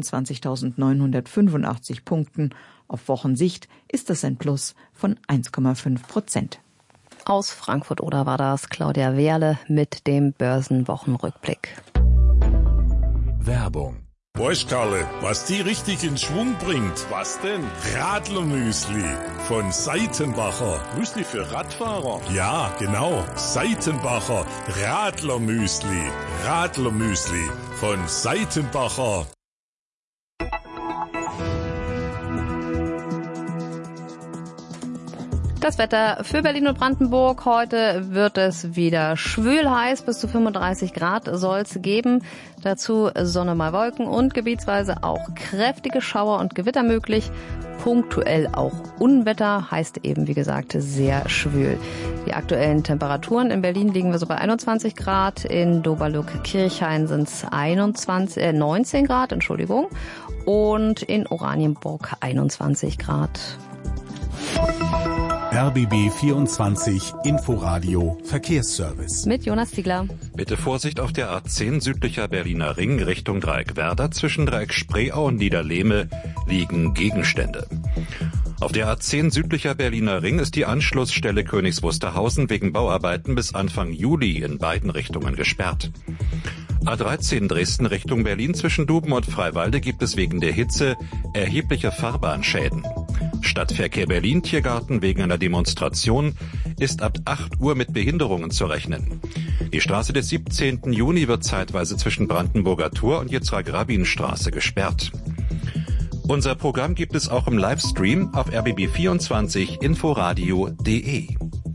24.985 Punkten. Auf Wochensicht ist das ein Plus von 1,5%. Aus Frankfurt oder war das Claudia Wehrle mit dem Börsenwochenrückblick. Werbung. Weißt Karle, was die richtig in Schwung bringt? Was denn? Radlermüsli von Seitenbacher. Müsli für Radfahrer? Ja, genau. Seitenbacher Radlermüsli. Radlermüsli von Seitenbacher. Das Wetter für Berlin und Brandenburg. Heute wird es wieder schwül heiß. Bis zu 35 Grad soll es geben. Dazu Sonne mal Wolken und gebietsweise auch kräftige Schauer und Gewitter möglich. Punktuell auch Unwetter, heißt eben, wie gesagt, sehr schwül. Die aktuellen Temperaturen in Berlin liegen wir so bei 21 Grad. In Doberlug-Kirchhain sind es 19 Grad, und in Oranienburg 21 Grad. RBB 24 Inforadio Verkehrsservice. Mit Jonas Ziegler. Bitte Vorsicht auf der A10 südlicher Berliner Ring Richtung Dreieck Werder. Zwischen Dreieck Spreeau und Niederlehme liegen Gegenstände. Auf der A10 südlicher Berliner Ring ist die Anschlussstelle Königs Wusterhausen wegen Bauarbeiten bis Anfang Juli in beiden Richtungen gesperrt. A13 Dresden Richtung Berlin zwischen Duben und Freiwalde gibt es wegen der Hitze erhebliche Fahrbahnschäden. Stadtverkehr Berlin Tiergarten wegen einer Demonstration ist ab 8 Uhr mit Behinderungen zu rechnen. Die Straße des 17. Juni wird zeitweise zwischen Brandenburger Tor und Yitzhak-Rabin-Straße gesperrt. Unser Programm gibt es auch im Livestream auf rbb24inforadio.de.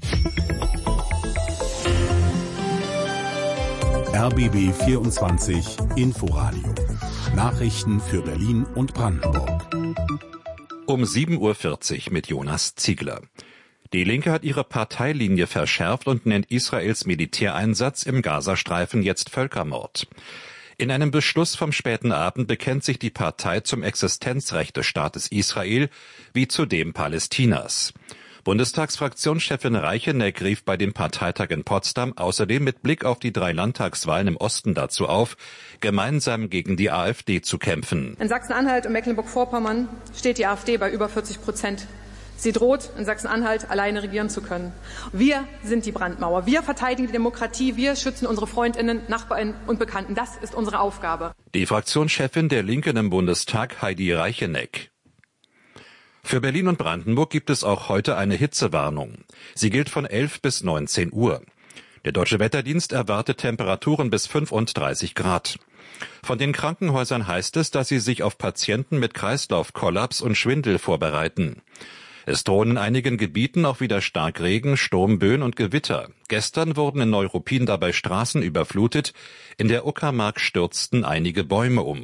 RBB 24 Inforadio. Nachrichten für Berlin und Brandenburg. Um 7.40 Uhr mit Jonas Ziegler. Die Linke hat ihre Parteilinie verschärft und nennt Israels Militäreinsatz im Gazastreifen jetzt Völkermord. In einem Beschluss vom späten Abend bekennt sich die Partei zum Existenzrecht des Staates Israel wie zu dem Palästinas. Bundestagsfraktionschefin Reicheneck rief bei dem Parteitag in Potsdam außerdem mit Blick auf die 3 Landtagswahlen im Osten dazu auf, gemeinsam gegen die AfD zu kämpfen. In Sachsen-Anhalt und Mecklenburg-Vorpommern steht die AfD bei über 40%. Sie droht, in Sachsen-Anhalt alleine regieren zu können. Wir sind die Brandmauer. Wir verteidigen die Demokratie. Wir schützen unsere Freundinnen, Nachbarn und Bekannten. Das ist unsere Aufgabe. Die Fraktionschefin der Linken im Bundestag, Heidi Reicheneck. Für Berlin und Brandenburg gibt es auch heute eine Hitzewarnung. Sie gilt von 11 bis 19 Uhr. Der Deutsche Wetterdienst erwartet Temperaturen bis 35 Grad. Von den Krankenhäusern heißt es, dass sie sich auf Patienten mit Kreislaufkollaps und Schwindel vorbereiten. Es drohen in einigen Gebieten auch wieder Starkregen, Sturmböen und Gewitter. Gestern wurden in Neuruppin dabei Straßen überflutet. In der Uckermark stürzten einige Bäume um.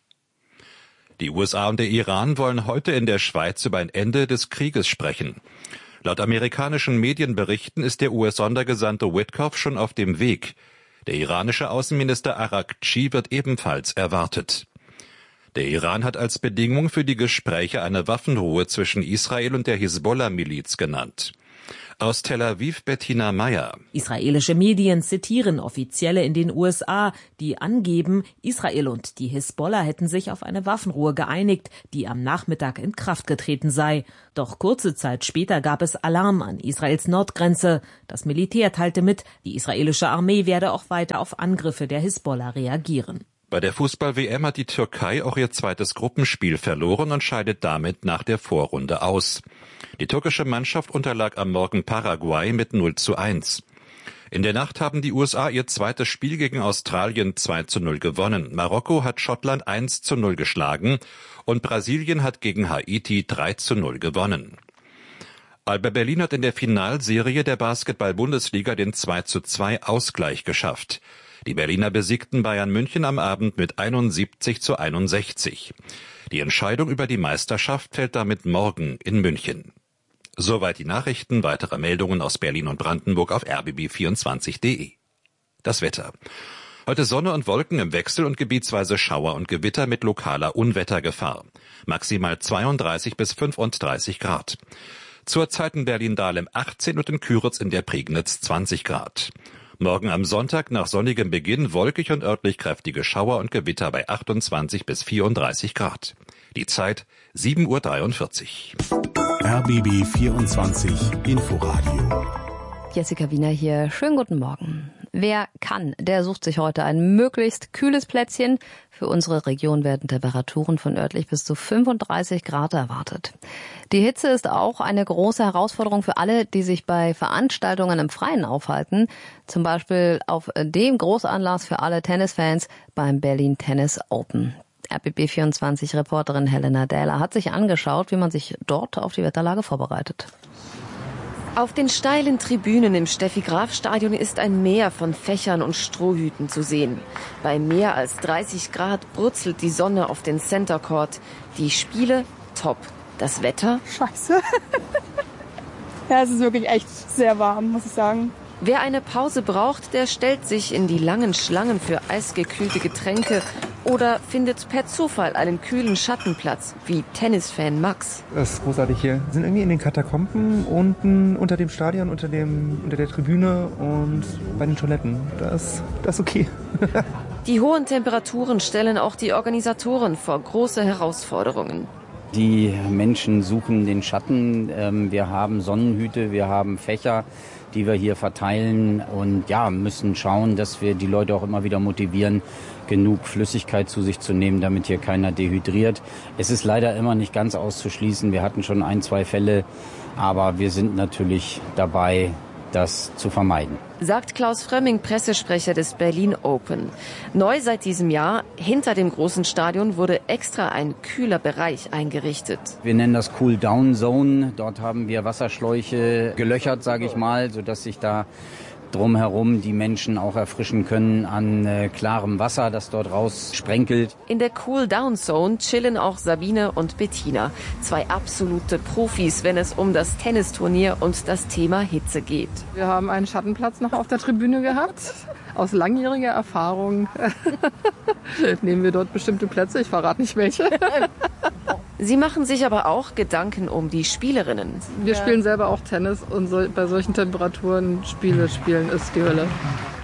Die USA und der Iran wollen heute in der Schweiz über ein Ende des Krieges sprechen. Laut amerikanischen Medienberichten ist der US-Sondergesandte Witkoff schon auf dem Weg. Der iranische Außenminister Araghchi wird ebenfalls erwartet. Der Iran hat als Bedingung für die Gespräche eine Waffenruhe zwischen Israel und der Hisbollah-Miliz genannt. Aus Tel Aviv Bettina Meyer. Israelische Medien zitieren Offizielle in den USA, die angeben, Israel und die Hisbollah hätten sich auf eine Waffenruhe geeinigt, die am Nachmittag in Kraft getreten sei. Doch kurze Zeit später gab es Alarm an Israels Nordgrenze. Das Militär teilte mit, die israelische Armee werde auch weiter auf Angriffe der Hisbollah reagieren. Bei der Fußball-WM hat die Türkei auch ihr zweites Gruppenspiel verloren und scheidet damit nach der Vorrunde aus. Die türkische Mannschaft unterlag am Morgen Paraguay mit 0:1. In der Nacht haben die USA ihr zweites Spiel gegen Australien 2:0 gewonnen. Marokko hat Schottland 1:0 geschlagen und Brasilien hat gegen Haiti 3:0 gewonnen. Alba Berlin hat in der Finalserie der Basketball-Bundesliga den 2:2 Ausgleich geschafft. Die Berliner besiegten Bayern München am Abend mit 71:61. Die Entscheidung über die Meisterschaft fällt damit morgen in München. Soweit die Nachrichten. Weitere Meldungen aus Berlin und Brandenburg auf rbb24.de. Das Wetter. Heute Sonne und Wolken im Wechsel und gebietsweise Schauer und Gewitter mit lokaler Unwettergefahr. Maximal 32 bis 35 Grad. Zurzeit in Berlin-Dahlem 18 und in Küritz in der Prignitz 20 Grad. Morgen am Sonntag nach sonnigem Beginn wolkig und örtlich kräftige Schauer und Gewitter bei 28 bis 34 Grad. Die Zeit 7:43 Uhr. RBB 24 Inforadio. Jessica Wiener hier. Schönen guten Morgen. Wer kann, der sucht sich heute ein möglichst kühles Plätzchen. Für unsere Region werden Temperaturen von örtlich bis zu 35 Grad erwartet. Die Hitze ist auch eine große Herausforderung für alle, die sich bei Veranstaltungen im Freien aufhalten. Zum Beispiel auf dem Großanlass für alle Tennisfans beim Berlin Tennis Open. RBB24-Reporterin Helena Dähler hat sich angeschaut, wie man sich dort auf die Wetterlage vorbereitet. Auf den steilen Tribünen im Steffi-Graf-Stadion ist ein Meer von Fächern und Strohhüten zu sehen. Bei mehr als 30 Grad brutzelt die Sonne auf den Center Court. Die Spiele top. Das Wetter? Scheiße. Ja, es ist wirklich echt sehr warm, muss ich sagen. Wer eine Pause braucht, der stellt sich in die langen Schlangen für eisgekühlte Getränke oder findet per Zufall einen kühlen Schattenplatz, wie Tennisfan Max. Das ist großartig hier. Wir sind irgendwie in den Katakomben, unten unter dem Stadion, unter der Tribüne und bei den Toiletten. Das ist okay. Die hohen Temperaturen stellen auch die Organisatoren vor große Herausforderungen. Die Menschen suchen den Schatten. Wir haben Sonnenhüte, wir haben Fächer, die wir hier verteilen und müssen schauen, dass wir die Leute auch immer wieder motivieren, genug Flüssigkeit zu sich zu nehmen, damit hier keiner dehydriert. Es ist leider immer nicht ganz auszuschließen. Wir hatten schon 1-2 Fälle, aber wir sind natürlich dabei, das zu vermeiden. Sagt Klaus Frömming, Pressesprecher des Berlin Open. Neu seit diesem Jahr, hinter dem großen Stadion wurde extra ein kühler Bereich eingerichtet. Wir nennen das Cool-Down-Zone. Dort haben wir Wasserschläuche gelöchert, sage ich mal, sodass sich da drumherum die Menschen auch erfrischen können an klarem Wasser, das dort raussprenkelt. In der Cool-Down-Zone chillen auch Sabine und Bettina. 2 absolute Profis, wenn es um das Tennisturnier und das Thema Hitze geht. Wir haben einen Schattenplatz noch auf der Tribüne gehabt. Aus langjähriger Erfahrung nehmen wir dort bestimmte Plätze. Ich verrate nicht welche. Sie machen sich aber auch Gedanken um die Spielerinnen. Wir spielen selber auch Tennis und bei solchen Temperaturen Spiele spielen ist die Hölle.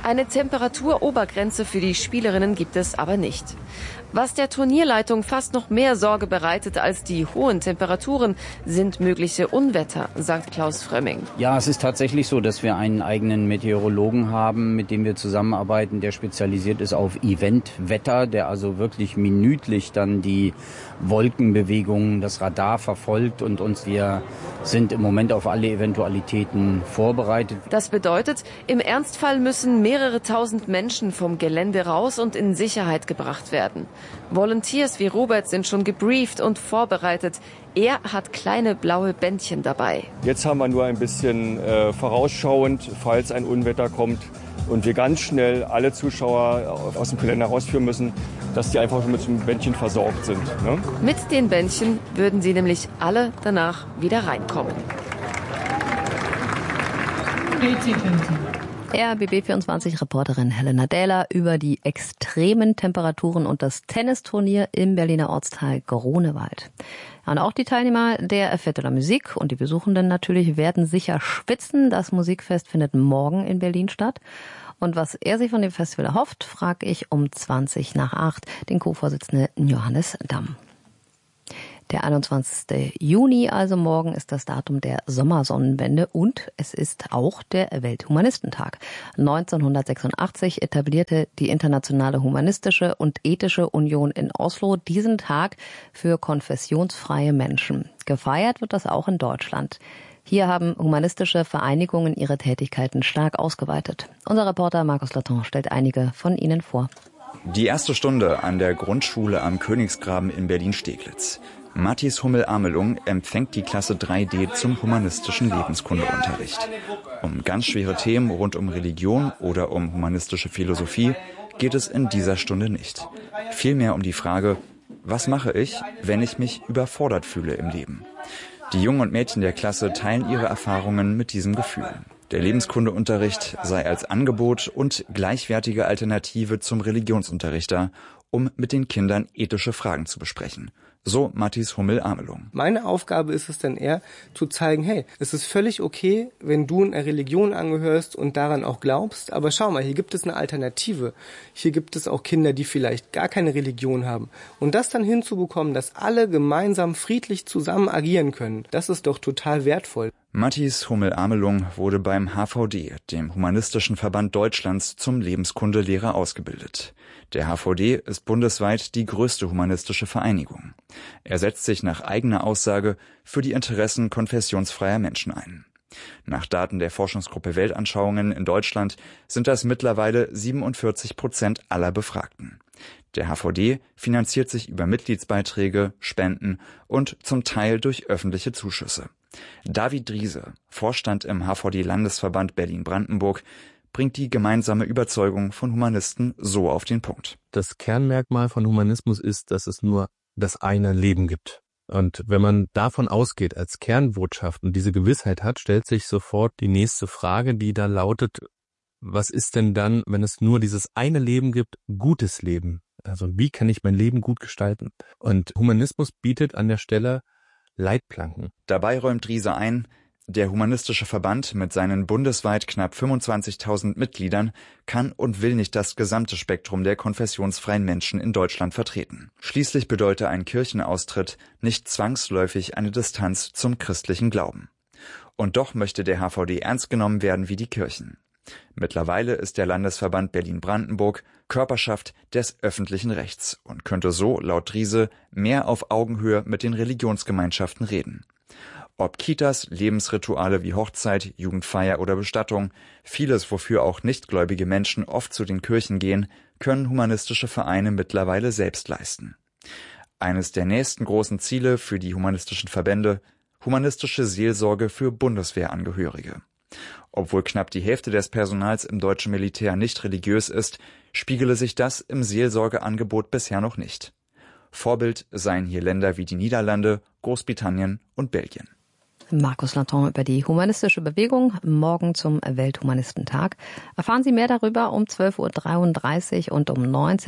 Eine Temperaturobergrenze für die Spielerinnen gibt es aber nicht. Was der Turnierleitung fast noch mehr Sorge bereitet als die hohen Temperaturen, sind mögliche Unwetter, sagt Klaus Frömming. Ja, es ist tatsächlich so, dass wir einen eigenen Meteorologen haben, mit dem wir zusammenarbeiten, der spezialisiert ist auf Eventwetter, der also wirklich minütlich dann die Wolkenbewegungen, das Radar verfolgt und wir sind im Moment auf alle Eventualitäten vorbereitet. Das bedeutet, im Ernstfall müssen mehrere tausend Menschen vom Gelände raus und in Sicherheit gebracht werden. Volunteers wie Robert sind schon gebrieft und vorbereitet. Er hat kleine blaue Bändchen dabei. Jetzt haben wir nur ein bisschen vorausschauend, falls ein Unwetter kommt und wir ganz schnell alle Zuschauer aus dem Gelände rausführen müssen, dass die einfach mit so einem Bändchen versorgt sind. Ne? Mit den Bändchen würden sie nämlich alle danach wieder reinkommen. RBB24-Reporterin Helena Dähler über die extremen Temperaturen und das Tennisturnier im Berliner Ortsteil Grunewald. Und auch die Teilnehmer der Fête de la Musique und die Besuchenden natürlich werden sicher schwitzen. Das Musikfest findet morgen in Berlin statt. Und was er sich von dem Festival erhofft, frage ich um 8:20 den Co-Vorsitzenden Johannes Damm. Der 21. Juni, also morgen, ist das Datum der Sommersonnenwende und es ist auch der Welthumanistentag. 1986 etablierte die Internationale Humanistische und Ethische Union in Oslo diesen Tag für konfessionsfreie Menschen. Gefeiert wird das auch in Deutschland. Hier haben humanistische Vereinigungen ihre Tätigkeiten stark ausgeweitet. Unser Reporter Markus Laton stellt einige von ihnen vor. Die erste Stunde an der Grundschule am Königsgraben in Berlin-Steglitz. Mathis Hummel-Amelung empfängt die Klasse 3D zum humanistischen Lebenskundeunterricht. Um ganz schwere Themen rund um Religion oder um humanistische Philosophie geht es in dieser Stunde nicht. Vielmehr um die Frage, was mache ich, wenn ich mich überfordert fühle im Leben? Die Jungen und Mädchen der Klasse teilen ihre Erfahrungen mit diesem Gefühl. Der Lebenskundeunterricht sei als Angebot und gleichwertige Alternative zum Religionsunterricht da, um mit den Kindern ethische Fragen zu besprechen. So Mathis Hummel-Amelung. Meine Aufgabe ist es dann eher, zu zeigen, hey, es ist völlig okay, wenn du einer Religion angehörst und daran auch glaubst, aber schau mal, hier gibt es eine Alternative. Hier gibt es auch Kinder, die vielleicht gar keine Religion haben. Und das dann hinzubekommen, dass alle gemeinsam friedlich zusammen agieren können, das ist doch total wertvoll. Mathis Hummel-Amelung wurde beim HVD, dem Humanistischen Verband Deutschlands, zum Lebenskundelehrer ausgebildet. Der HVD ist bundesweit die größte humanistische Vereinigung. Er setzt sich nach eigener Aussage für die Interessen konfessionsfreier Menschen ein. Nach Daten der Forschungsgruppe Weltanschauungen in Deutschland sind das mittlerweile 47% aller Befragten. Der HVD finanziert sich über Mitgliedsbeiträge, Spenden und zum Teil durch öffentliche Zuschüsse. David Driese, Vorstand im HVD-Landesverband Berlin-Brandenburg, bringt die gemeinsame Überzeugung von Humanisten so auf den Punkt. Das Kernmerkmal von Humanismus ist, dass es nur das eine Leben gibt. Und wenn man davon ausgeht als Kernbotschaft und diese Gewissheit hat, stellt sich sofort die nächste Frage, die da lautet, was ist denn dann, wenn es nur dieses eine Leben gibt, gutes Leben? Also wie kann ich mein Leben gut gestalten? Und Humanismus bietet an der Stelle Leitplanken. Dabei räumt Driese ein, der Humanistische Verband mit seinen bundesweit knapp 25.000 Mitgliedern kann und will nicht das gesamte Spektrum der konfessionsfreien Menschen in Deutschland vertreten. Schließlich bedeutet ein Kirchenaustritt nicht zwangsläufig eine Distanz zum christlichen Glauben. Und doch möchte der HVD ernst genommen werden wie die Kirchen. Mittlerweile ist der Landesverband Berlin-Brandenburg Körperschaft des öffentlichen Rechts und könnte so, laut Driese, mehr auf Augenhöhe mit den Religionsgemeinschaften reden. Ob Kitas, Lebensrituale wie Hochzeit, Jugendfeier oder Bestattung, vieles, wofür auch nichtgläubige Menschen oft zu den Kirchen gehen, können humanistische Vereine mittlerweile selbst leisten. Eines der nächsten großen Ziele für die humanistischen Verbände: humanistische Seelsorge für Bundeswehrangehörige. Obwohl knapp die Hälfte des Personals im deutschen Militär nicht religiös ist, spiegele sich das im Seelsorgeangebot bisher noch nicht. Vorbild seien hier Länder wie die Niederlande, Großbritannien und Belgien. Markus Laton über die humanistische Bewegung morgen zum Welthumanistentag. Erfahren Sie mehr darüber um 12:33 Uhr und um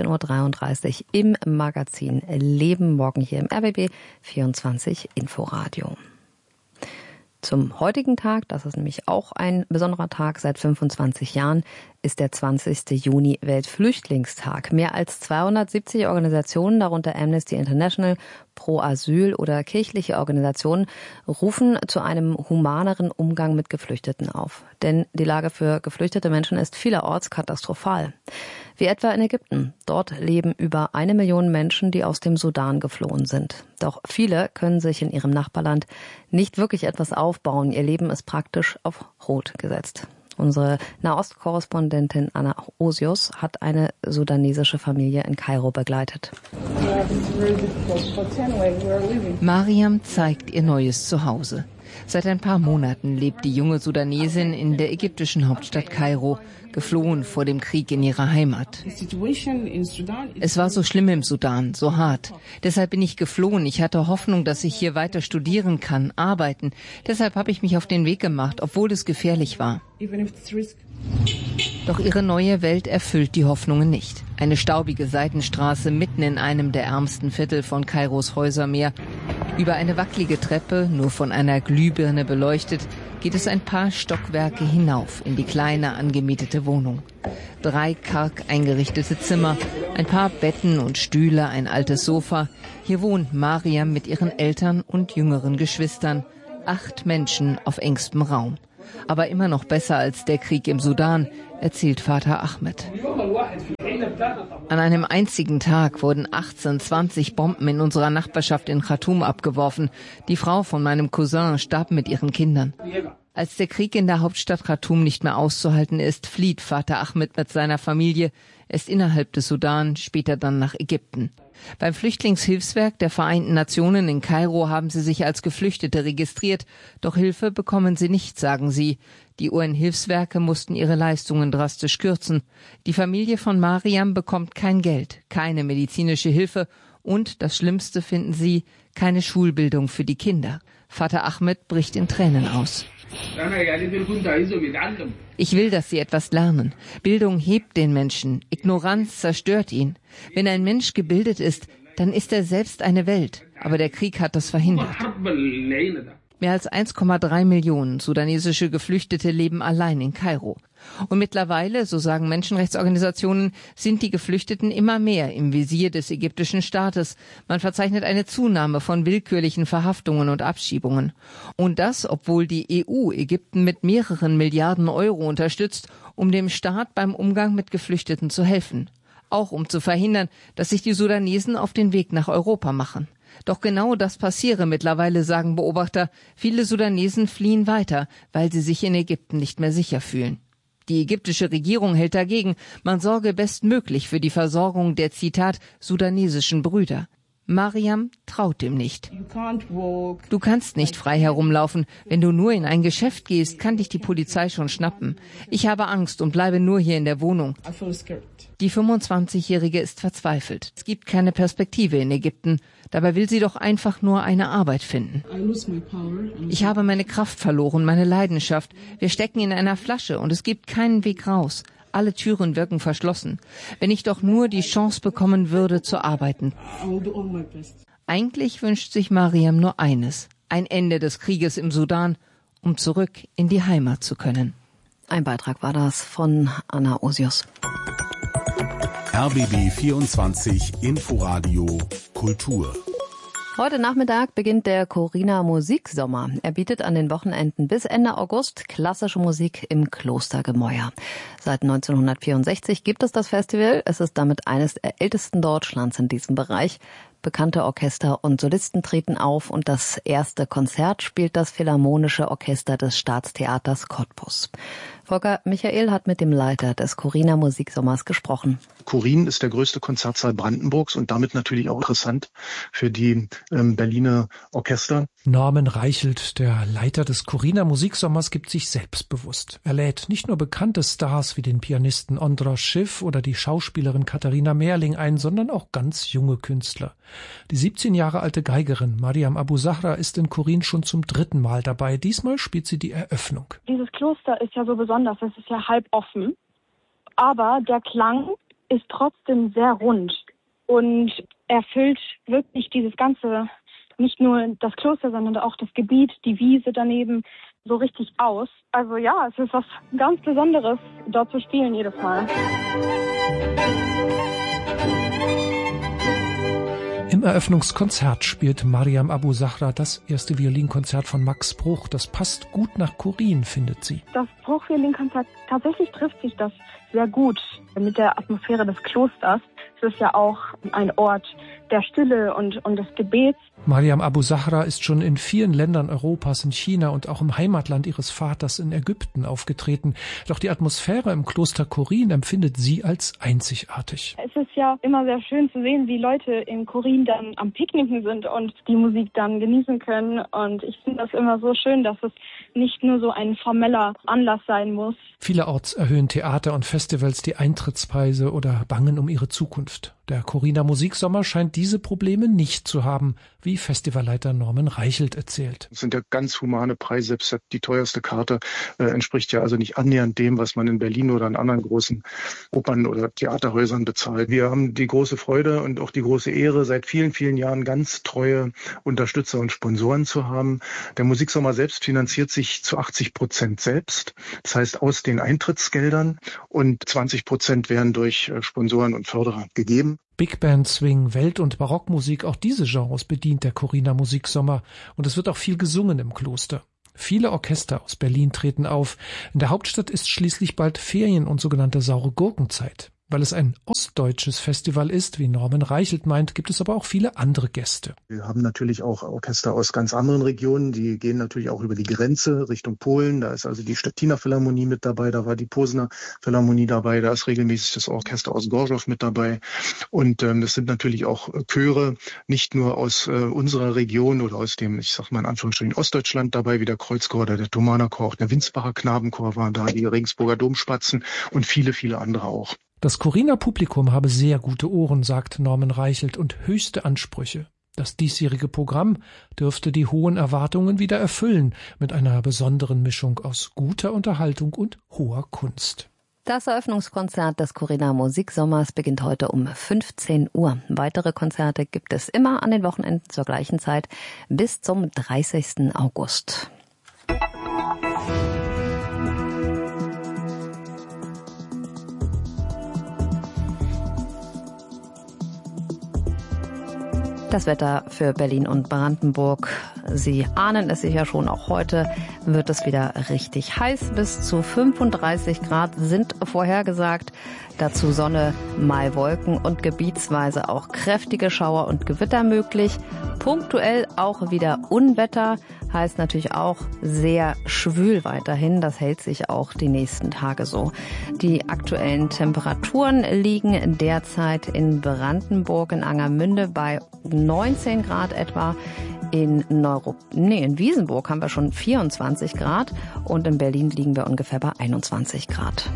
19:33 Uhr im Magazin Leben, morgen hier im RBB 24 Inforadio. Zum heutigen Tag, das ist nämlich auch ein besonderer Tag, seit 25 Jahren ist der 20. Juni Weltflüchtlingstag. Mehr als 270 Organisationen, darunter Amnesty International, Pro Asyl oder kirchliche Organisationen, rufen zu einem humaneren Umgang mit Geflüchteten auf. Denn die Lage für geflüchtete Menschen ist vielerorts katastrophal. Wie etwa in Ägypten. Dort leben über 1 Million Menschen, die aus dem Sudan geflohen sind. Doch viele können sich in ihrem Nachbarland nicht wirklich etwas aufbauen. Ihr Leben ist praktisch auf Rot gesetzt. Unsere Nahost-Korrespondentin Anna Osius hat eine sudanesische Familie in Kairo begleitet. Mariam zeigt ihr neues Zuhause. Seit ein paar Monaten lebt die junge Sudanesin in der ägyptischen Hauptstadt Kairo, geflohen vor dem Krieg in ihrer Heimat. Es war so schlimm im Sudan, so hart. Deshalb bin ich geflohen. Ich hatte Hoffnung, dass ich hier weiter studieren kann, arbeiten. Deshalb habe ich mich auf den Weg gemacht, obwohl es gefährlich war. Doch ihre neue Welt erfüllt die Hoffnungen nicht. Eine staubige Seitenstraße mitten in einem der ärmsten Viertel von Kairos Häusermeer. Über eine wackelige Treppe, nur von einer Glühbirne beleuchtet, geht es ein paar Stockwerke hinauf in die kleine angemietete Wohnung. 3 karg eingerichtete Zimmer, ein paar Betten und Stühle, ein altes Sofa. Hier wohnt Mariam mit ihren Eltern und jüngeren Geschwistern. 8 Menschen auf engstem Raum. Aber immer noch besser als der Krieg im Sudan, erzählt Vater Ahmed. An einem einzigen Tag wurden 20 Bomben in unserer Nachbarschaft in Khartoum abgeworfen. Die Frau von meinem Cousin starb mit ihren Kindern. Als der Krieg in der Hauptstadt Khartoum nicht mehr auszuhalten ist, flieht Vater Ahmed mit seiner Familie, erst innerhalb des Sudan, später dann nach Ägypten. Beim Flüchtlingshilfswerk der Vereinten Nationen in Kairo haben sie sich als Geflüchtete registriert, doch Hilfe bekommen sie nicht, sagen sie. Die UN-Hilfswerke mussten ihre Leistungen drastisch kürzen. Die Familie von Mariam bekommt kein Geld, keine medizinische Hilfe und, das Schlimmste finden sie, keine Schulbildung für die Kinder. Vater Ahmed bricht in Tränen aus. Ich will, dass sie etwas lernen. Bildung hebt den Menschen, Ignoranz zerstört ihn. Wenn ein Mensch gebildet ist, dann ist er selbst eine Welt. Aber der Krieg hat das verhindert. Mehr als 1,3 Millionen sudanesische Geflüchtete leben allein in Kairo. Und mittlerweile, so sagen Menschenrechtsorganisationen, sind die Geflüchteten immer mehr im Visier des ägyptischen Staates. Man verzeichnet eine Zunahme von willkürlichen Verhaftungen und Abschiebungen. Und das, obwohl die EU Ägypten mit mehreren Milliarden Euro unterstützt, um dem Staat beim Umgang mit Geflüchteten zu helfen. Auch um zu verhindern, dass sich die Sudanesen auf den Weg nach Europa machen. Doch genau das passiere mittlerweile, sagen Beobachter. Viele Sudanesen fliehen weiter, weil sie sich in Ägypten nicht mehr sicher fühlen. Die ägyptische Regierung hält dagegen, man sorge bestmöglich für die Versorgung der, Zitat, sudanesischen Brüder. Mariam traut dem nicht. Du kannst nicht frei herumlaufen. Wenn du nur in ein Geschäft gehst, kann dich die Polizei schon schnappen. Ich habe Angst und bleibe nur hier in der Wohnung. Die 25-Jährige ist verzweifelt. Es gibt keine Perspektive in Ägypten. Dabei will sie doch einfach nur eine Arbeit finden. Ich habe meine Kraft verloren, meine Leidenschaft. Wir stecken in einer Flasche und es gibt keinen Weg raus. Alle Türen wirken verschlossen. Wenn ich doch nur die Chance bekommen würde, zu arbeiten. Eigentlich wünscht sich Mariam nur eines: ein Ende des Krieges im Sudan, um zurück in die Heimat zu können. Ein Beitrag war das von Anna Osius. RBB 24 Inforadio Kultur. Heute Nachmittag beginnt der Corina Musiksommer. Er bietet an den Wochenenden bis Ende August klassische Musik im Klostergemäuer. Seit 1964 gibt es das Festival. Es ist damit eines der ältesten Deutschlands in diesem Bereich. Bekannte Orchester und Solisten treten auf und das erste Konzert spielt das Philharmonische Orchester des Staatstheaters Cottbus. Volker Michael hat mit dem Leiter des Corina Musiksommers gesprochen. Chorin ist der größte Konzertsaal Brandenburgs und damit natürlich auch interessant für die Berliner Orchester. Norman Reichelt, der Leiter des Corina Musiksommers, gibt sich selbstbewusst. Er lädt nicht nur bekannte Stars wie den Pianisten Ondros Schiff oder die Schauspielerin Katharina Merling ein, sondern auch ganz junge Künstler. Die 17 Jahre alte Geigerin Mariam Abu Zahra ist in Chorin schon zum 3. Mal dabei. Diesmal spielt sie die Eröffnung. Dieses Kloster ist ja so besonders, es ist ja halb offen, aber der Klang ist trotzdem sehr rund und erfüllt wirklich dieses ganze nicht nur das Kloster, sondern auch das Gebiet, die Wiese daneben so richtig aus. Also ja, es ist was ganz Besonderes, dort zu spielen jedes Mal. Im Eröffnungskonzert spielt Mariam Abu Zahra das erste Violinkonzert von Max Bruch. Das passt gut nach Chorin, findet sie. Das Bruch-Violinkonzert, tatsächlich trifft sich das sehr gut mit der Atmosphäre des Klosters. Es ist ja auch ein Ort der Stille und des Gebets. Mariam Abu Zahra ist schon in vielen Ländern Europas, in China und auch im Heimatland ihres Vaters in Ägypten aufgetreten. Doch die Atmosphäre im Kloster Chorin empfindet sie als einzigartig. Es ist ja immer sehr schön zu sehen, wie Leute im Chorin dann am Picknicken sind und die Musik dann genießen können. Und ich finde das immer so schön, dass es nicht nur so ein formeller Anlass sein muss. Vielerorts erhöhen Theater und Festivals die Eintrittspreise oder bangen um ihre Zukunft. Der Choriner Musiksommer scheint diese Probleme nicht zu haben, wie Festivalleiter Norman Reichelt erzählt. Das sind ja ganz humane Preise, selbst die teuerste Karte entspricht ja also nicht annähernd dem, was man in Berlin oder in anderen großen Opern- oder Theaterhäusern bezahlt. Wir haben die große Freude und auch die große Ehre, seit vielen, vielen Jahren ganz treue Unterstützer und Sponsoren zu haben. Der Musiksommer selbst finanziert sich zu 80% selbst, das heißt aus den Eintrittsgeldern, und 20% werden durch Sponsoren und Förderer gegeben. Big Band, Swing, Welt- und Barockmusik, auch diese Genres bedient der Choriner Musiksommer. Und es wird auch viel gesungen im Kloster. Viele Orchester aus Berlin treten auf. In der Hauptstadt ist schließlich bald Ferien- und sogenannte saure Gurkenzeit. Weil es ein ostdeutsches Festival ist, wie Norman Reichelt meint, gibt es aber auch viele andere Gäste. Wir haben natürlich auch Orchester aus ganz anderen Regionen, die gehen natürlich auch über die Grenze Richtung Polen. Da ist also die Stettiner Philharmonie mit dabei, da war die Posener Philharmonie dabei, da ist regelmäßig das Orchester aus Gorzów mit dabei. Und das sind natürlich auch Chöre, nicht nur aus unserer Region oder aus dem, ich sag mal in Anführungsstrichen, Ostdeutschland dabei, wie der Kreuzchor oder der Thomanerchor, auch der Winsbacher Knabenchor waren da, die Regensburger Domspatzen und viele, viele andere auch. Das Choriner Publikum habe sehr gute Ohren, sagt Norman Reichelt, und höchste Ansprüche. Das diesjährige Programm dürfte die hohen Erwartungen wieder erfüllen, mit einer besonderen Mischung aus guter Unterhaltung und hoher Kunst. Das Eröffnungskonzert des Choriner Musiksommers beginnt heute um 15 Uhr. Weitere Konzerte gibt es immer an den Wochenenden zur gleichen Zeit bis zum 30. August. Das Wetter für Berlin und Brandenburg. Sie ahnen es sicher schon, auch heute wird es wieder richtig heiß. Bis zu 35 Grad sind vorhergesagt. Dazu Sonne, mal Wolken und gebietsweise auch kräftige Schauer und Gewitter möglich. Punktuell auch wieder Unwetter, heißt natürlich auch sehr schwül weiterhin. Das hält sich auch die nächsten Tage so. Die aktuellen Temperaturen liegen derzeit in Brandenburg, in Angermünde bei 19 Grad etwa. In Wiesenburg haben wir schon 24 Grad und in Berlin liegen wir ungefähr bei 21 Grad.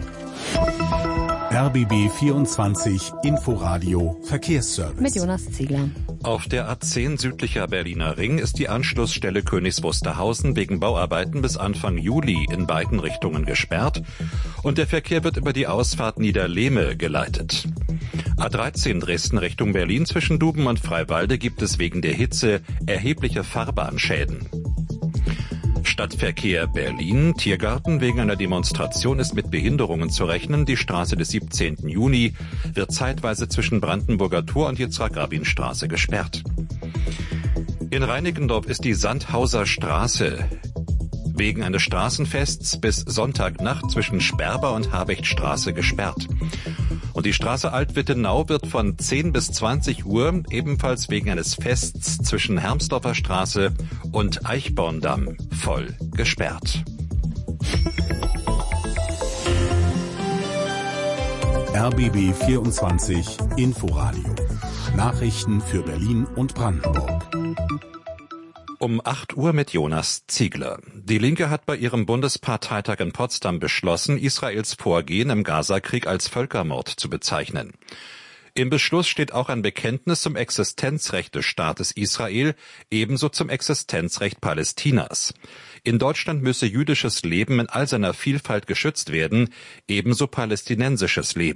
RBB 24 Inforadio Verkehrsservice. Mit Jonas Ziegler. Auf der A10 südlicher Berliner Ring ist die Anschlussstelle Königs Wusterhausen wegen Bauarbeiten bis Anfang Juli in beiden Richtungen gesperrt und der Verkehr wird über die Ausfahrt Niederlehme geleitet. A13 Dresden Richtung Berlin zwischen Duben und Freiwalde gibt es wegen der Hitze erhebliche Fahrbahnschäden. Stadtverkehr Berlin, Tiergarten. Wegen einer Demonstration ist mit Behinderungen zu rechnen. Die Straße des 17. Juni wird zeitweise zwischen Brandenburger Tor und Yitzhak-Rabin-Straße gesperrt. In Reinickendorf ist die Sandhauser Straße wegen eines Straßenfests bis Sonntagnacht zwischen Sperber und Habechtstraße gesperrt. Und die Straße Altwittenau wird von 10 bis 20 Uhr ebenfalls wegen eines Fests zwischen Hermsdorfer Straße und Eichborndamm voll gesperrt. RBB 24 Inforadio. Nachrichten für Berlin und Brandenburg. Um 8 Uhr mit Jonas Ziegler. Die Linke hat bei ihrem Bundesparteitag in Potsdam beschlossen, Israels Vorgehen im Gazakrieg als Völkermord zu bezeichnen. Im Beschluss steht auch ein Bekenntnis zum Existenzrecht des Staates Israel, ebenso zum Existenzrecht Palästinas. In Deutschland müsse jüdisches Leben in all seiner Vielfalt geschützt werden, ebenso palästinensisches Leben.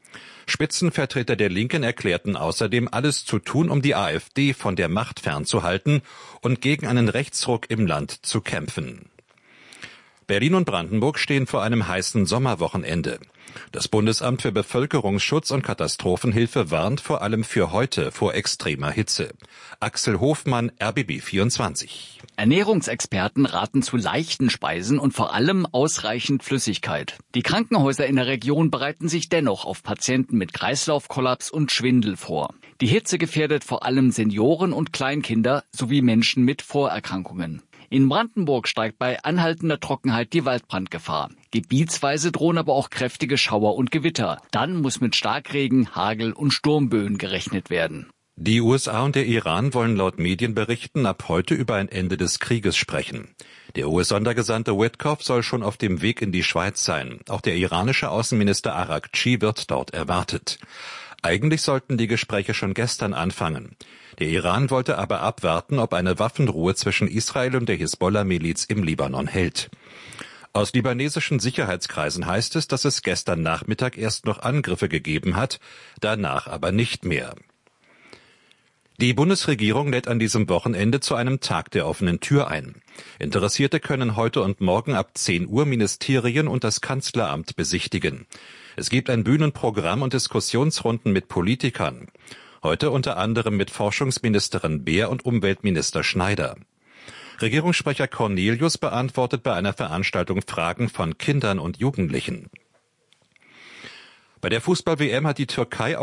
Spitzenvertreter der Linken erklärten außerdem, alles zu tun, um die AfD von der Macht fernzuhalten und gegen einen Rechtsruck im Land zu kämpfen. Berlin und Brandenburg stehen vor einem heißen Sommerwochenende. Das Bundesamt für Bevölkerungsschutz und Katastrophenhilfe warnt vor allem für heute vor extremer Hitze. Axel Hofmann, RBB 24. Ernährungsexperten raten zu leichten Speisen und vor allem ausreichend Flüssigkeit. Die Krankenhäuser in der Region bereiten sich dennoch auf Patienten mit Kreislaufkollaps und Schwindel vor. Die Hitze gefährdet vor allem Senioren und Kleinkinder sowie Menschen mit Vorerkrankungen. In Brandenburg steigt bei anhaltender Trockenheit die Waldbrandgefahr. Gebietsweise drohen aber auch kräftige Schauer und Gewitter. Dann muss mit Starkregen, Hagel und Sturmböen gerechnet werden. Die USA und der Iran wollen laut Medienberichten ab heute über ein Ende des Krieges sprechen. Der US-Sondergesandte Witkoff soll schon auf dem Weg in die Schweiz sein. Auch der iranische Außenminister Araghchi wird dort erwartet. Eigentlich sollten die Gespräche schon gestern anfangen. Der Iran wollte aber abwarten, ob eine Waffenruhe zwischen Israel und der Hisbollah-Miliz im Libanon hält. Aus libanesischen Sicherheitskreisen heißt es, dass es gestern Nachmittag erst noch Angriffe gegeben hat, danach aber nicht mehr. Die Bundesregierung lädt an diesem Wochenende zu einem Tag der offenen Tür ein. Interessierte können heute und morgen ab 10 Uhr Ministerien und das Kanzleramt besichtigen. Es gibt ein Bühnenprogramm und Diskussionsrunden mit Politikern. Heute unter anderem mit Forschungsministerin Beer und Umweltminister Schneider. Regierungssprecher Cornelius beantwortet bei einer Veranstaltung Fragen von Kindern und Jugendlichen. Bei der Fußball-WM hat die Türkei